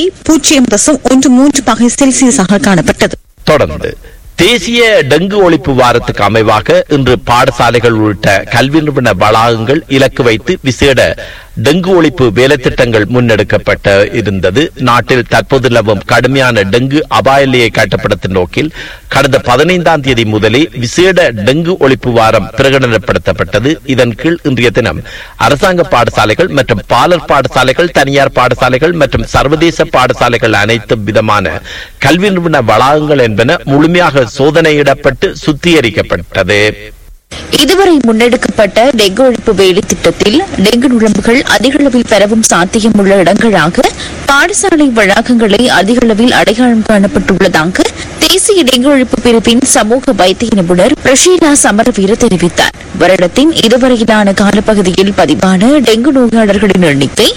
0.13 காணப்பட்டது. தொடர்ந்து தேசிய டெங்கு ஒழிப்பு வாரத்துக்கு அமைவாக இன்று பாடசாலைகள் உள்ளிட்ட கல்வி நிறுவன வளாகங்கள் இலக்கு வைத்து விசேட டெங்கு ஒழிப்பு வேலைத்திட்டங்கள் முன்னெடுக்கப்பட்ட இருந்தது. நாட்டில் தற்போது நிலவும் கடுமையான டெங்கு அபாய எல்லையை கட்டுப்படுத்தும் நோக்கில் கடந்த 15ஆம் தேதி முதலே விசேட டெங்கு ஒழிப்பு வாரம் பிரகடனப்படுத்தப்பட்டது. இதன் கீழ் இன்றைய தினம் அரசாங்க பாடசாலைகள் மற்றும் பாலர் பாடசாலைகள், தனியார் பாடசாலைகள் மற்றும் சர்வதேச பாடசாலைகள் அனைத்து விதமான கல்வி நிறுவன வளாகங்கள் என்பன முழுமையாக சோதனையிடப்பட்டு சுத்திகரிக்கப்பட்டது. இதுவரை முன்னெடுக்கப்பட்ட டெங்கு ஒழிப்பு வேலை திட்டத்தில் டெங்கு நுழம்புகள் அதிக அளவில் பரவும் சாத்தியமுள்ள இடங்களாக பாடசாலை வளாகங்களை அதிக அளவில் அடையாளம் காணப்பட்டுள்ளதாக தேசிய டெங்கு ஒழிப்பு பிரிவின் சமூக வைத்திய நிபுணர் பிரஷீலா சமரவீர தெரிவித்தார். வருடத்தின் இதுவரையிலான காலப்பகுதியில் பதிவான டெங்கு நோயாளர்களின் எண்ணிக்கை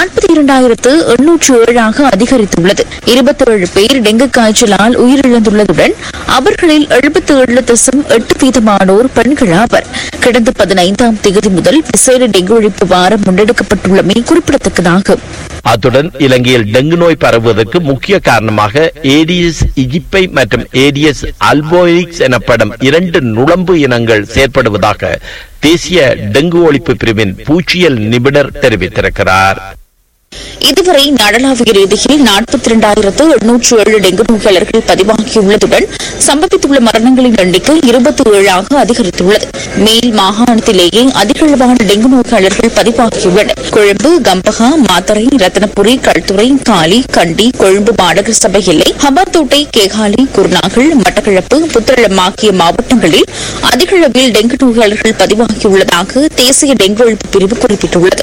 42,807 அதிகரித்துள்ளது. 27 பேர் டெங்கு காய்ச்சலால் உயிரிழந்துள்ளதுடன் அவர்களில் 77.8% பெண்கள் ஆவர். கடந்த 15ஆம் தேதி முதல் விசேட டெங்கு ஒழிப்பு வாரம் முன்னெடுக்கப்பட்டுள்ளமை குறிப்பிடத்தக்கதாகும். அத்துடன் இலங்கையில் டெங்கு நோய் பரவுவதற்கு முக்கிய காரணமாக ஏடிஎஸ் இஜிப்டை மற்றும் ஏடிஎஸ் அல்போயிக்ஸ் எனப்படும் 2 நுழம்பு இனங்கள் செயற்படுவதாக தேசிய டெங்கு ஒழிப்பு பிரிவின் பூச்சியல் நிபுணர் தெரிவித்திருக்கிறார். இதுவரை நாடளாவிய ரீதியில் 42,807 டெங்கு நோயாளர்கள் பதிவாகியுள்ளதுடன் சம்பவித்துள்ள மரணங்களின் எண்ணிக்கை 27 அதிகரித்துள்ளது. மேல் மாகாணத்திலேயே அதிகளவான டெங்கு நோயாளர்கள் பதிவாகியுள்ளனர். கொழும்பு, கம்பகா, மாத்தறை, ரத்தினபுரி, கல்துறை, காலி, கண்டி, கொழும்பு மாநகர சபை எல்லை, ஹம்பாந்தோட்டை, கேகாலை, குருநாகல், மட்டக்களப்பு, புத்தளம் ஆகிய மாவட்டங்களில் அதிகளவில் டெங்கு நோயாளர்கள் பதிவாகியுள்ளதாக தேசிய டெங்கு ஒழிப்பு பிரிவு குறிப்பிட்டுள்ளது.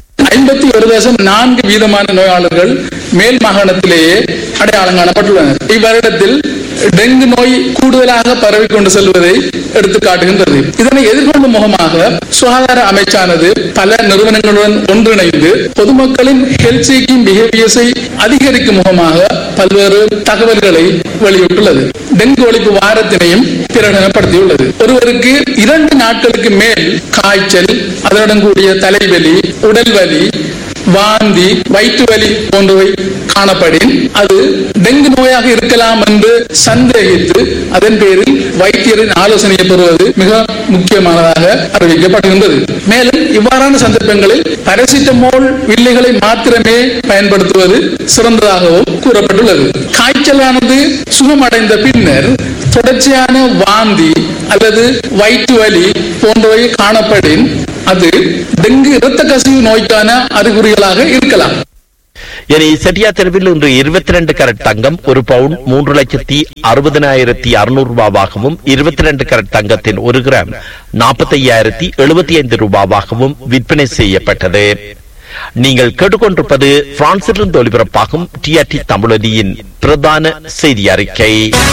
51.4% நோயாளர்கள் மேல் மாகாணத்திலேயே அடையாளம் காணப்பட்டுள்ளனர். இவ்வருடத்தில் டெங்கு நோய் கூடுதலாக பரவிக்கொண்டு செல்வதை எடுத்து காட்டுகின்றது. இதனை எதிர்கொள்ளும் முகமாக சுகாதார அமைச்சானது பல நிறுவனங்களுடன் ஒன்றிணைந்து பொதுமக்களின் ஹெல்த் சீக்கிங் பிஹேவியர்ஸை அதிகரிக்கும் முகமாக பல்வேறு தகவல்களை வெளியிட்டுள்ளது. டெங்கு ஒழிப்பு வாரத்தினையும் பிரகடனப்படுத்தியுள்ளது. ஒருவருக்கு 2 நாட்களுக்கு மேல் காய்ச்சல், அதனுடன் கூடிய தலைவலி, உடல் வலி, வாந்தி, வயிற்று வலி போன்றவை காணப்படின் அது டெங்கு நோயாக இருக்கலாம் என்று சந்தேகித்து அதன் பேரில் வைத்தியரின் ஆலோசனையை பெறுவது மிக முக்கியமானதாக அறிவிக்கப்படுகின்றது. மேலும் இவ்வாறான சந்தர்ப்பங்களில் பாராசிட்டமோல் வில்லைகளை மாத்திரமே பயன்படுத்துவது சிறந்ததாகவும் கூறப்பட்டுள்ளது. காய்ச்சலானது சுகமடைந்த பின்னர் தொடர்ச்சியான வாந்தி அல்லது வயிற்று வலி போன்றவை காணப்படின் அது டெங்கு இரத்த கசிவு நோய்க்கான அறிகுறிகளாக இருக்கலாம். இனி செட்டியா தெருவில் இன்று 22 கரட் தங்கம் ஒரு பவுன் 3,60,600 ரூபாவாகவும் 22 கரட் தங்கத்தின் 1 கிராம் 45,075 ரூபாவாகவும் விற்பனை செய்யப்பட்டது. நீங்கள் கேட்டுக்கொண்டிருப்பது பிரான்சிலிருந்து ஒலிபரப்பாகும் டிஆர்டி தமிழொலியின் பிரதான செய்தி அறிக்கை.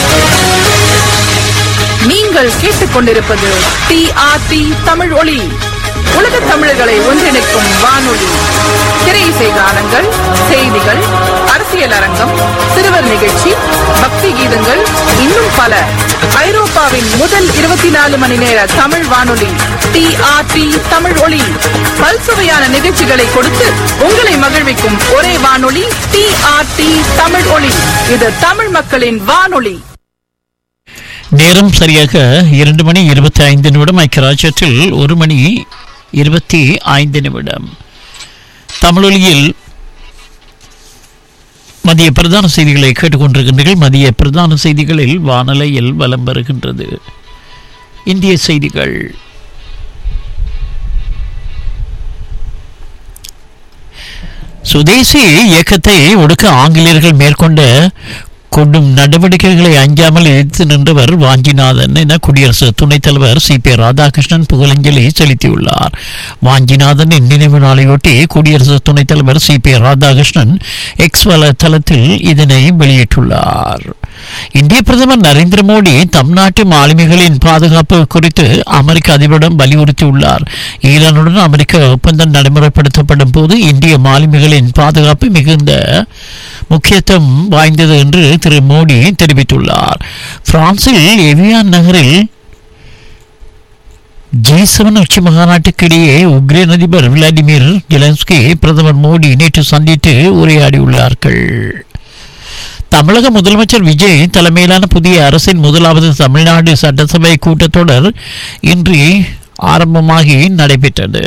நீங்கள் கேட்டுக்கொண்டிருப்பது டிஆர்டி தமிழ் ஒலி, உலக தமிழர்களை ஒன்றிணைக்கும் வானொலி. திரை இசை கானங்கள், செய்திகள், அரசியல் அரங்கம், சிறுவர் நிகழ்ச்சி, பக்தி கீதங்கள், இன்னும் பல. ஐரோப்பாவின் முதல் 24 மணி நேர தமிழ் வானொலி டிஆர்டி தமிழ் ஒலி. பல்சுவையான நிகழ்ச்சிகளை கொடுத்து உங்களை மகிழ்விக்கும் ஒரே வானொலி டிஆர்டி தமிழ் ஒலி. இது தமிழ் மக்களின் வானொலி. நேரம் சரியாக 2 மணி 25 நிமிடம். ஐக்கியராஜ்யத்தில் 1 மணி 25 நிமிடம். தமிழொலியில் மதிய பிரதான செய்திகளை கேட்டுக்கொண்டிருக்கின்றீர்கள். மதிய பிரதான செய்திகளில் வானொலியில் வலம் வருகின்றது இந்திய செய்திகள். சுதேசி இயக்கத்தை ஒடுக்க ஆங்கிலேயர்கள் மேற்கொண்ட கொண்டும் நடவடிக்கைகளை அஞ்சாமல் எதிர்த்து நின்றவர் வாஞ்சிநாதன் என குடியரசு துணைத் தலைவர் CP ராதாகிருஷ்ணன் புகழஞ்சலி செலுத்தியுள்ளார். வாஞ்சிநாதனின் நினைவு நாளையொட்டி குடியரசு துணைத் தலைவர் CP ராதாகிருஷ்ணன் எக்ஸ் வலைத்தளத்தில் இதனை வெளியிட்டுள்ளார். இந்திய பிரதமர் நரேந்திர மோடி தம் நாட்டு மாலுமிகளின் பாதுகாப்பு குறித்து அமெரிக்க அதிபரிடம் வலியுறுத்தியுள்ளார். ஈரானுடன் அமெரிக்க ஒப்பந்தம் நடைமுறைப்படுத்தப்படும் போது இந்திய மாலுமிகளின் பாதுகாப்பு மிகுந்த முக்கியத்துவம் வாய்ந்தது என்று திரு மோடி தெரிவித்துள்ளார். பிரான்சில் எவியான் நகரில் G7 உச்சி மாநாட்டுக்கு இடையே உக்ரைன் அதிபர் விளாடிமிர் ஜெலன்ஸ்கி பிரதமர் மோடி நேற்று சந்தித்து உரையாடியுள்ளார்கள். தமிழக முதலமைச்சர் விஜய் தலைமையிலான புதிய அரசின் முதலாவது தமிழ்நாடு சட்டசபை கூட்டத்தொடர் இன்று ஆரம்பமாகி நடைபெற்றது.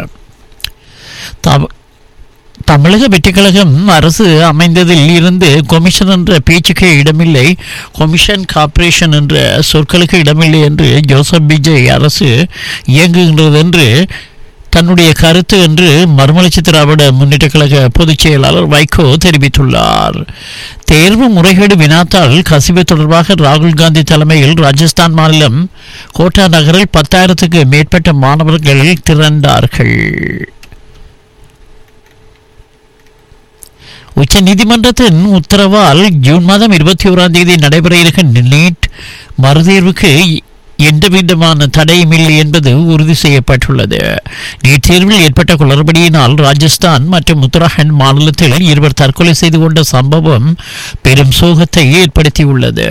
தமிழக வெற்றிக்கழகம் அரசு அமைந்ததில் இருந்து கொமிஷன் என்ற பேச்சுக்கே இடமில்லை, கொமிஷன் கார்ப்பரேஷன் என்ற சொற்களுக்கு இடமில்லை என்று ஜோசப் விஜய் அரசு இயங்குகின்றது என்று தன்னுடைய கருத்து என்று மறுமலர்ச்சி திராவிட முன்னேற்ற கழக பொதுச் செயலாளர் வைகோ தெரிவித்துள்ளார். தேர்வு முறைகேடு வினாத்தால் கசிவு தொடர்பாக ராகுல் காந்தி தலைமையில் ராஜஸ்தான் மாநிலம் கோட்டா நகரில் 10,000க்கு மேற்பட்ட மாணவர்கள் திரண்டார்கள். உச்ச நீதிமன்றத்தின் உத்தரவால் ஜூன் மாதம் 21ஆம் தேதி நடைபெற இருக்கின்ற நீட் மறுதேர்வுக்கு எந்தவிதமான தடையுமில்லை என்பது உறுதி செய்யப்பட்டுள்ளது. நீட் தேர்வில் ஏற்பட்ட குளறுபடியினால் ராஜஸ்தான் மற்றும் உத்தராகண்ட் மாநிலத்தில் 2 தற்கொலை செய்து கொண்ட சம்பவம் பெரும் சோகத்தை ஏற்படுத்தியுள்ளது.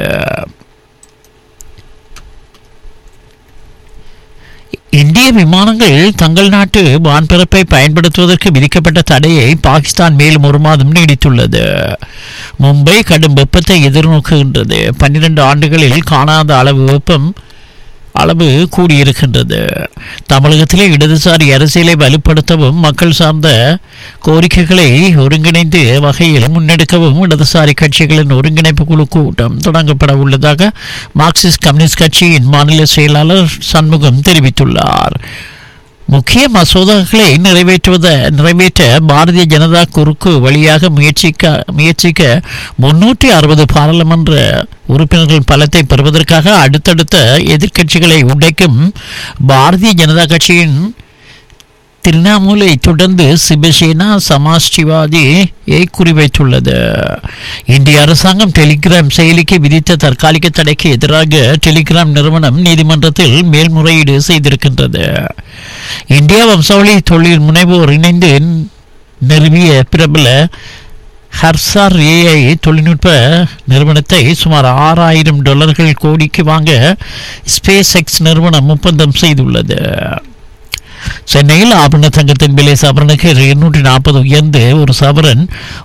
இந்திய விமானங்கள் தங்கள் நாட்டு வான்பரப்பை பயன்படுத்துவதற்கு விதிக்கப்பட்ட தடையை பாகிஸ்தான் மேலும் 1 மாதம் நீடித்துள்ளது. மும்பை கடும் வெப்பத்தை எதிர்நோக்குகின்றது. 12 ஆண்டுகளில் காணாத அளவு வெப்பம் அளவு கூடியிருக்கின்றது. தமிழகத்திலே இடதுசாரி அரசியலை வலுப்படுத்தவும் மக்கள் சார்ந்த கோரிக்கைகளை ஒருங்கிணைந்து வகையில் முன்னெடுக்கவும் இடதுசாரி கட்சிகளின் ஒருங்கிணைப்பு குழு கூட்டம் தொடங்கப்பட உள்ளதாக மார்க்சிஸ்ட் கம்யூனிஸ்ட் கட்சியின் மாநில செயலாளர் சண்முகம் தெரிவித்துள்ளார். முக்கிய மசோதாக்களை நிறைவேற்ற பாரதிய ஜனதா குறுக்கு வழியாக முயற்சிக்க 360 பாராளுமன்ற உறுப்பினர்கள் பலத்தை பெறுவதற்காக அடுத்தடுத்த எதிர்க்கட்சிகளை உடைக்கும் பாரதிய ஜனதா கட்சியின் திரிணாமுலை தொடர்ந்து சிவசேனா சமாஜ்வாதியை குறிவைத்துள்ளது. இந்திய அரசாங்கம் டெலிகிராம் செயலிக்கு விதித்த தற்காலிக தடைக்கு எதிராக டெலிகிராம் நிறுவனம் நீதிமன்றத்தில் மேல்முறையீடு செய்திருக்கின்றது. இந்தியா வம்சாவளி தொழில் முனைவோர் இணைந்து நிறுவிய பிரபல ஹர்சார் ஏஐ தொழில்நுட்ப நிறுவனத்தை சுமார் $6,000 கோடிக்கு வாங்க ஸ்பேஸ் எக்ஸ் நிறுவனம் ஒப்பந்தம் செய்துள்ளது. சென்னையில் ஆபரண தங்கத்தின் விலை சவரனுக்கு 240 உயர்ந்து ஒரு சவரன்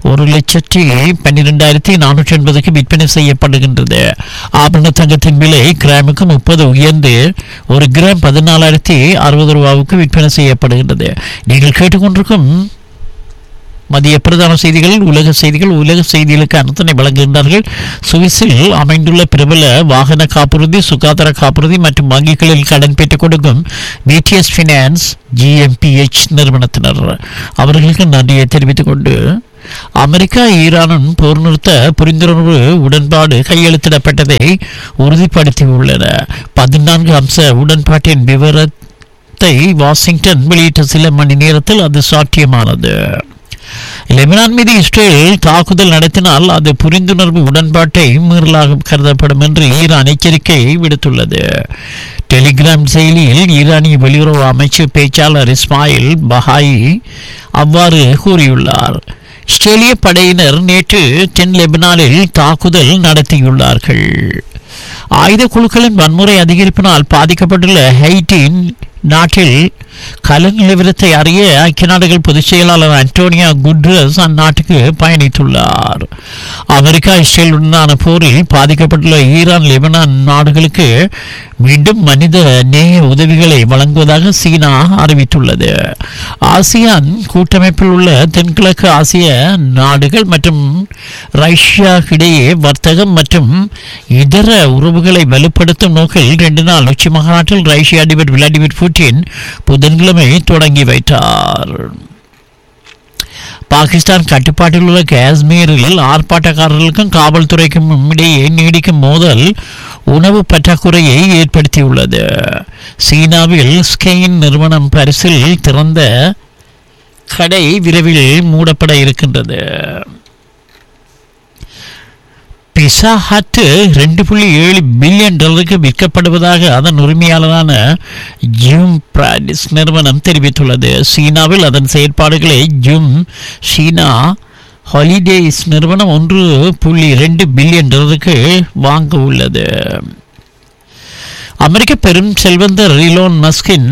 1,12,480 விற்பனை செய்யப்படுகின்றது. ஆபரண தங்கத்தின் விலை கிராமுக்கு 30 உயர்ந்து ஒரு கிராம் 14,060 விற்பனை செய்யப்படுகின்றது. நீங்கள் கேட்டுக்கொண்டிருக்கும் மதிய பிரதான செய்திகள் உலக செய்திகளுக்கு அனுத்தனை வழங்குகின்றார்கள். சுவிஸில் அமைந்துள்ள பிரபல வாகன காப்புறுதி, சுகாதார காப்புறுதி மற்றும் வங்கிகளில் கடன் பெற்றுக் கொடுக்கும் விடிஎஸ் ஃபினான்ஸ் GmbH நிறுவனத்தினர். அவர்களுக்கு நன்றியை தெரிவித்துக் கொண்டு அமெரிக்கா ஈரானுடன் போர் நிறுத்த புரிந்துணர்வு உடன்பாடு கையெழுத்திடப்பட்டதை உறுதிப்படுத்தியுள்ளன. 14 அம்ச உடன்பாட்டின் விவரத்தை வாஷிங்டன் வெளியிட்ட சில மணி நேரத்தில் அது சாத்தியமானது. லெபனான் மீது இஸ்ரேல் தாக்குதல் நடத்தினால் அது புரிந்துணர்வு உடன்பாட்டை மீறலாக கருதப்படும் என்று ஈரான் எச்சரிக்கை விடுத்துள்ளது. டெலிகிராம் செயலியில் ஈரானிய வெளியுறவு அமைச்சு பேச்சாளர் இஸ்மாயில் பஹாயி அவ்வாறு கூறியுள்ளார். இஸ்ரேலிய படையினர் நேற்று தென் லெபனானில் தாக்குதல் நடத்தியுள்ளார்கள். ஆயுத குழுக்களின் வன்முறை அதிகரிப்பினால் பாதிக்கப்பட்டுள்ள ஹைட்டி நாட்டில் கல நிலவரத்தை அறிய ஐக்கிய நாடுகள் பொதுச் செயலாளர் அன்டோனியா குட்ரஸ் அந்நாட்டுக்கு பயணித்துள்ளார். அமெரிக்கா இஸ்ரேலுடனான போரில் பாதிக்கப்பட்டுள்ள ஈரான் லெபனான் நாடுகளுக்கு மீண்டும் மனித நேய உதவிகளை வழங்குவதாக சீனா அறிவித்துள்ளது. ஆசியான் கூட்டமைப்பில் உள்ள தென்கிழக்கு ஆசிய நாடுகள் மற்றும் ரஷ்யா இடையே வர்த்தகம் மற்றும் இதர உறவுகளை வலுப்படுத்தும் நோக்கில் 2 நாள் உச்சி மாநாட்டில் ரஷ்ய அதிபர் விளாடிமிர் புட்டின் புதன்கிழமை தொடங்கி வைத்தார். பாகிஸ்தான் கட்டுப்பாட்டில் உள்ள காஷ்மீரில் ஆர்ப்பாட்டக்காரர்களுக்கும் காவல்துறைக்கும் இடையே நீடிக்கும் மோதல் உணவு பற்றாக்குறையை ஏற்படுத்தியுள்ளது. சீனாவில் ஸ்கெயின் நிறுவனம் பரிசில் திறந்த கடை விரைவில் மூடப்பட இருக்கின்றது. பிசா ஹட் $2.7 பில்லியன் விற்கப்படுவதாக அதன் உரிமையாளரான ஜூம் பிராடிஸ் நிறுவனம் தெரிவித்துள்ளது. சீனாவில் அதன் செயற்பாடுகளை ஜூம் சீனா ஹாலிடேஸ் நிறுவனம் $1.2 பில்லியன் வாங்க உள்ளது. அமெரிக்க பெரும் செல்வந்தர் இலோன் மஸ்கின்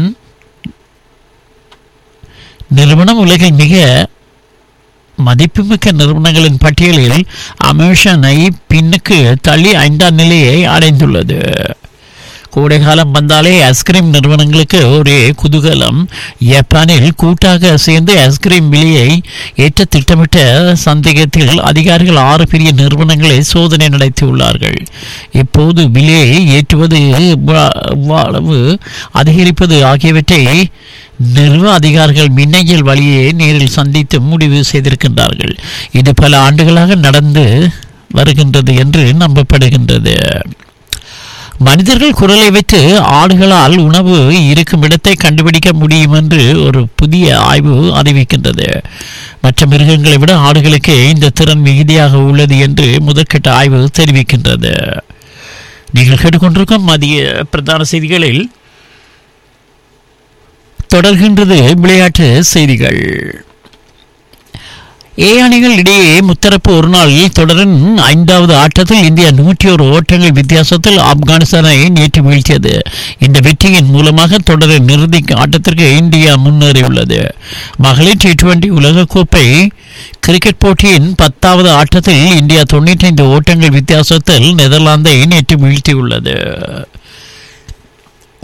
நிறுவனம் உலகில் மிக மதிப்புமிக்க நிறுவனங்களின் பட்டியலில் அமேசானை பின்னுக்கு தள்ளி 5ஆம் நிலையை அடைந்துள்ளது. கோடைகாலம் வந்தாலே ஐஸ்கிரீம் நிறுவனங்களுக்கு ஒரே குதூகலம். ஜப்பானில் கூட்டாக சேர்ந்து ஐஸ்கிரீம் விலையை ஏற்ற திட்டமிட்ட சந்தேகத்தில் அதிகாரிகள் 6 பெரிய நிறுவனங்களை சோதனை நடத்தியுள்ளார்கள். இப்போது விலையை ஏற்றுவது, அளவு அதிகரிப்பது ஆகியவற்றை நிறுவ அதிகாரிகள் மின்னஞ்சல் வழியே நேரில் சந்தித்து முடிவு செய்திருக்கின்றார்கள். இது பல ஆண்டுகளாக நடந்து வருகின்றது என்று நம்பப்படுகின்றது. மனிதர்கள் குரலை வைத்து ஆடுகளால் உணவு இருக்கும் இடத்தை கண்டுபிடிக்க முடியும் என்று ஒரு புதிய ஆய்வு அறிவிக்கின்றது. மற்ற மிருகங்களை விட ஆடுகளுக்கு இந்த திறன் மிகுதியாக உள்ளது என்று முதற்கட்ட ஆய்வு தெரிவிக்கின்றது. நீங்கள் கேட்டுக்கொண்டிருக்கும் மதிய பிரதான செய்திகளில் தொடர்கின்றது விளையாட்டு செய்திகள். ஏ அணிகள் இடையே முத்தரப்பு ஒருநாள் தொடரின் 5வது ஆட்டத்தில் இந்தியா 101 ஓட்டங்கள் வித்தியாசத்தில் ஆப்கானிஸ்தானை நேற்று வீழ்த்தியது. இந்த வெற்றியின் மூலமாக தொடரின் இறுதி ஆட்டத்திற்கு இந்தியா முன்னேறியுள்ளது. மகளிர் T20 உலகக்கோப்பை கிரிக்கெட் போட்டியின் 10வது ஆட்டத்தில் இந்தியா 95 ஓட்டங்கள் வித்தியாசத்தில் நெதர்லாந்தை நேற்று வீழ்த்தியுள்ளது.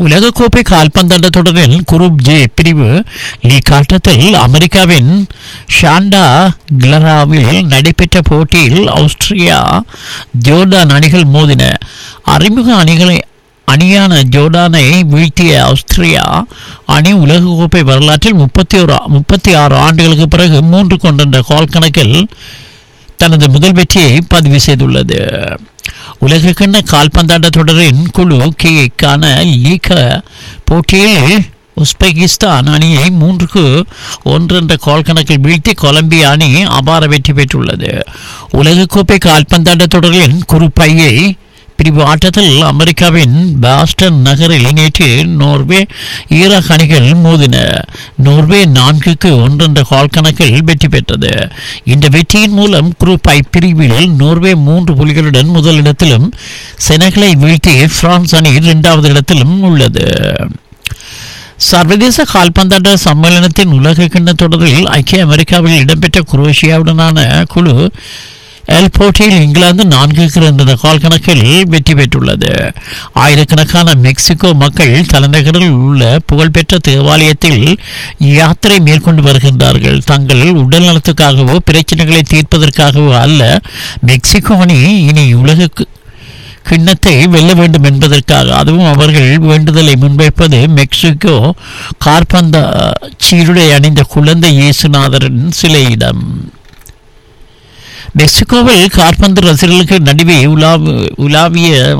உலகக்கோப்பை கால்பந்தாட்ட தொடரில் குரூப் ஜே பிரிவு லீக் ஆட்டத்தில் அமெரிக்காவின் ஷாண்டா கிளராவில் நடைபெற்ற போட்டியில் ஆஸ்திரியா ஜோர்டான் அணிகள் மோதின. அறிமுக அணியான ஜோர்டானை வீழ்த்திய ஆஸ்திரியா அணி உலகக்கோப்பை வரலாற்றில் 36 ஆண்டுகளுக்கு பிறகு 3 கோல் கணக்கில் தனது முதல் வெற்றியை பதிவு செய்துள்ளது. உலகக்கிண்ண கால்பந்தாட்ட தொடரின் குழு கேக்கான லீக் போட்டியில் உஸ்பெகிஸ்தான் அணியை 3-1 என்ற கோல் கணக்கில் வீழ்த்தி கொலம்பியா அணி அபார வெற்றி பெற்றுள்ளது. உலகக்கோப்பை கால்பந்தாட்ட தொடரின் குறுப்பையை பிரிவு ஆட்டத்தில் அமெரிக்காவின் பாஸ்டன் நகரில் நேற்று நோர்வே ஈராக் அணிகள் மோதின. நோர்வே 4-1 என்ற கோல் கணக்கில் வெற்றி பெற்றது. இந்த வெற்றியின் மூலம் குரூப் ஐ பிரிவில் நோர்வே 3 புள்ளிகளுடன் முதலிடத்திலும் செனகலை வீழ்த்தி பிரான்ஸ் அணி 2வது இடத்திலும் உள்ளது. சர்வதேச கால்பந்தாட்ட சம்மேளனத்தின் உலக கிண்ண தொடரில் ஐக்கிய அமெரிக்காவில் இடம்பெற்ற குரோஷியாவுடனான குழு எல் போட்டியில் இங்கிலாந்து 4-2 கோல் கணக்கில் வெற்றி பெற்றுள்ளது. ஆயிரக்கணக்கான மெக்சிகோ மக்கள் தலைநகரில் உள்ள புகழ்பெற்ற தேவாலயத்தில் யாத்திரை மேற்கொண்டு வருகின்றார்கள். தங்கள் உடல் நலத்துக்காகவோ பிரச்சனைகளை தீர்ப்பதற்காகவோ அல்ல, மெக்சிகோ அணி இனி உலக கிண்ணத்தை வெல்ல வேண்டும் என்பதற்காக. அதுவும் அவர்கள் வேண்டுதலை முன்வைப்பது மெக்சிகோ கால்பந்த சீருடை அணிந்த குழந்தை இயேசுநாதரின் சிலையிடம். மெக்சிகோவில் கால்பந்து ரசிகர்களுக்கு நடுவே உலாவிய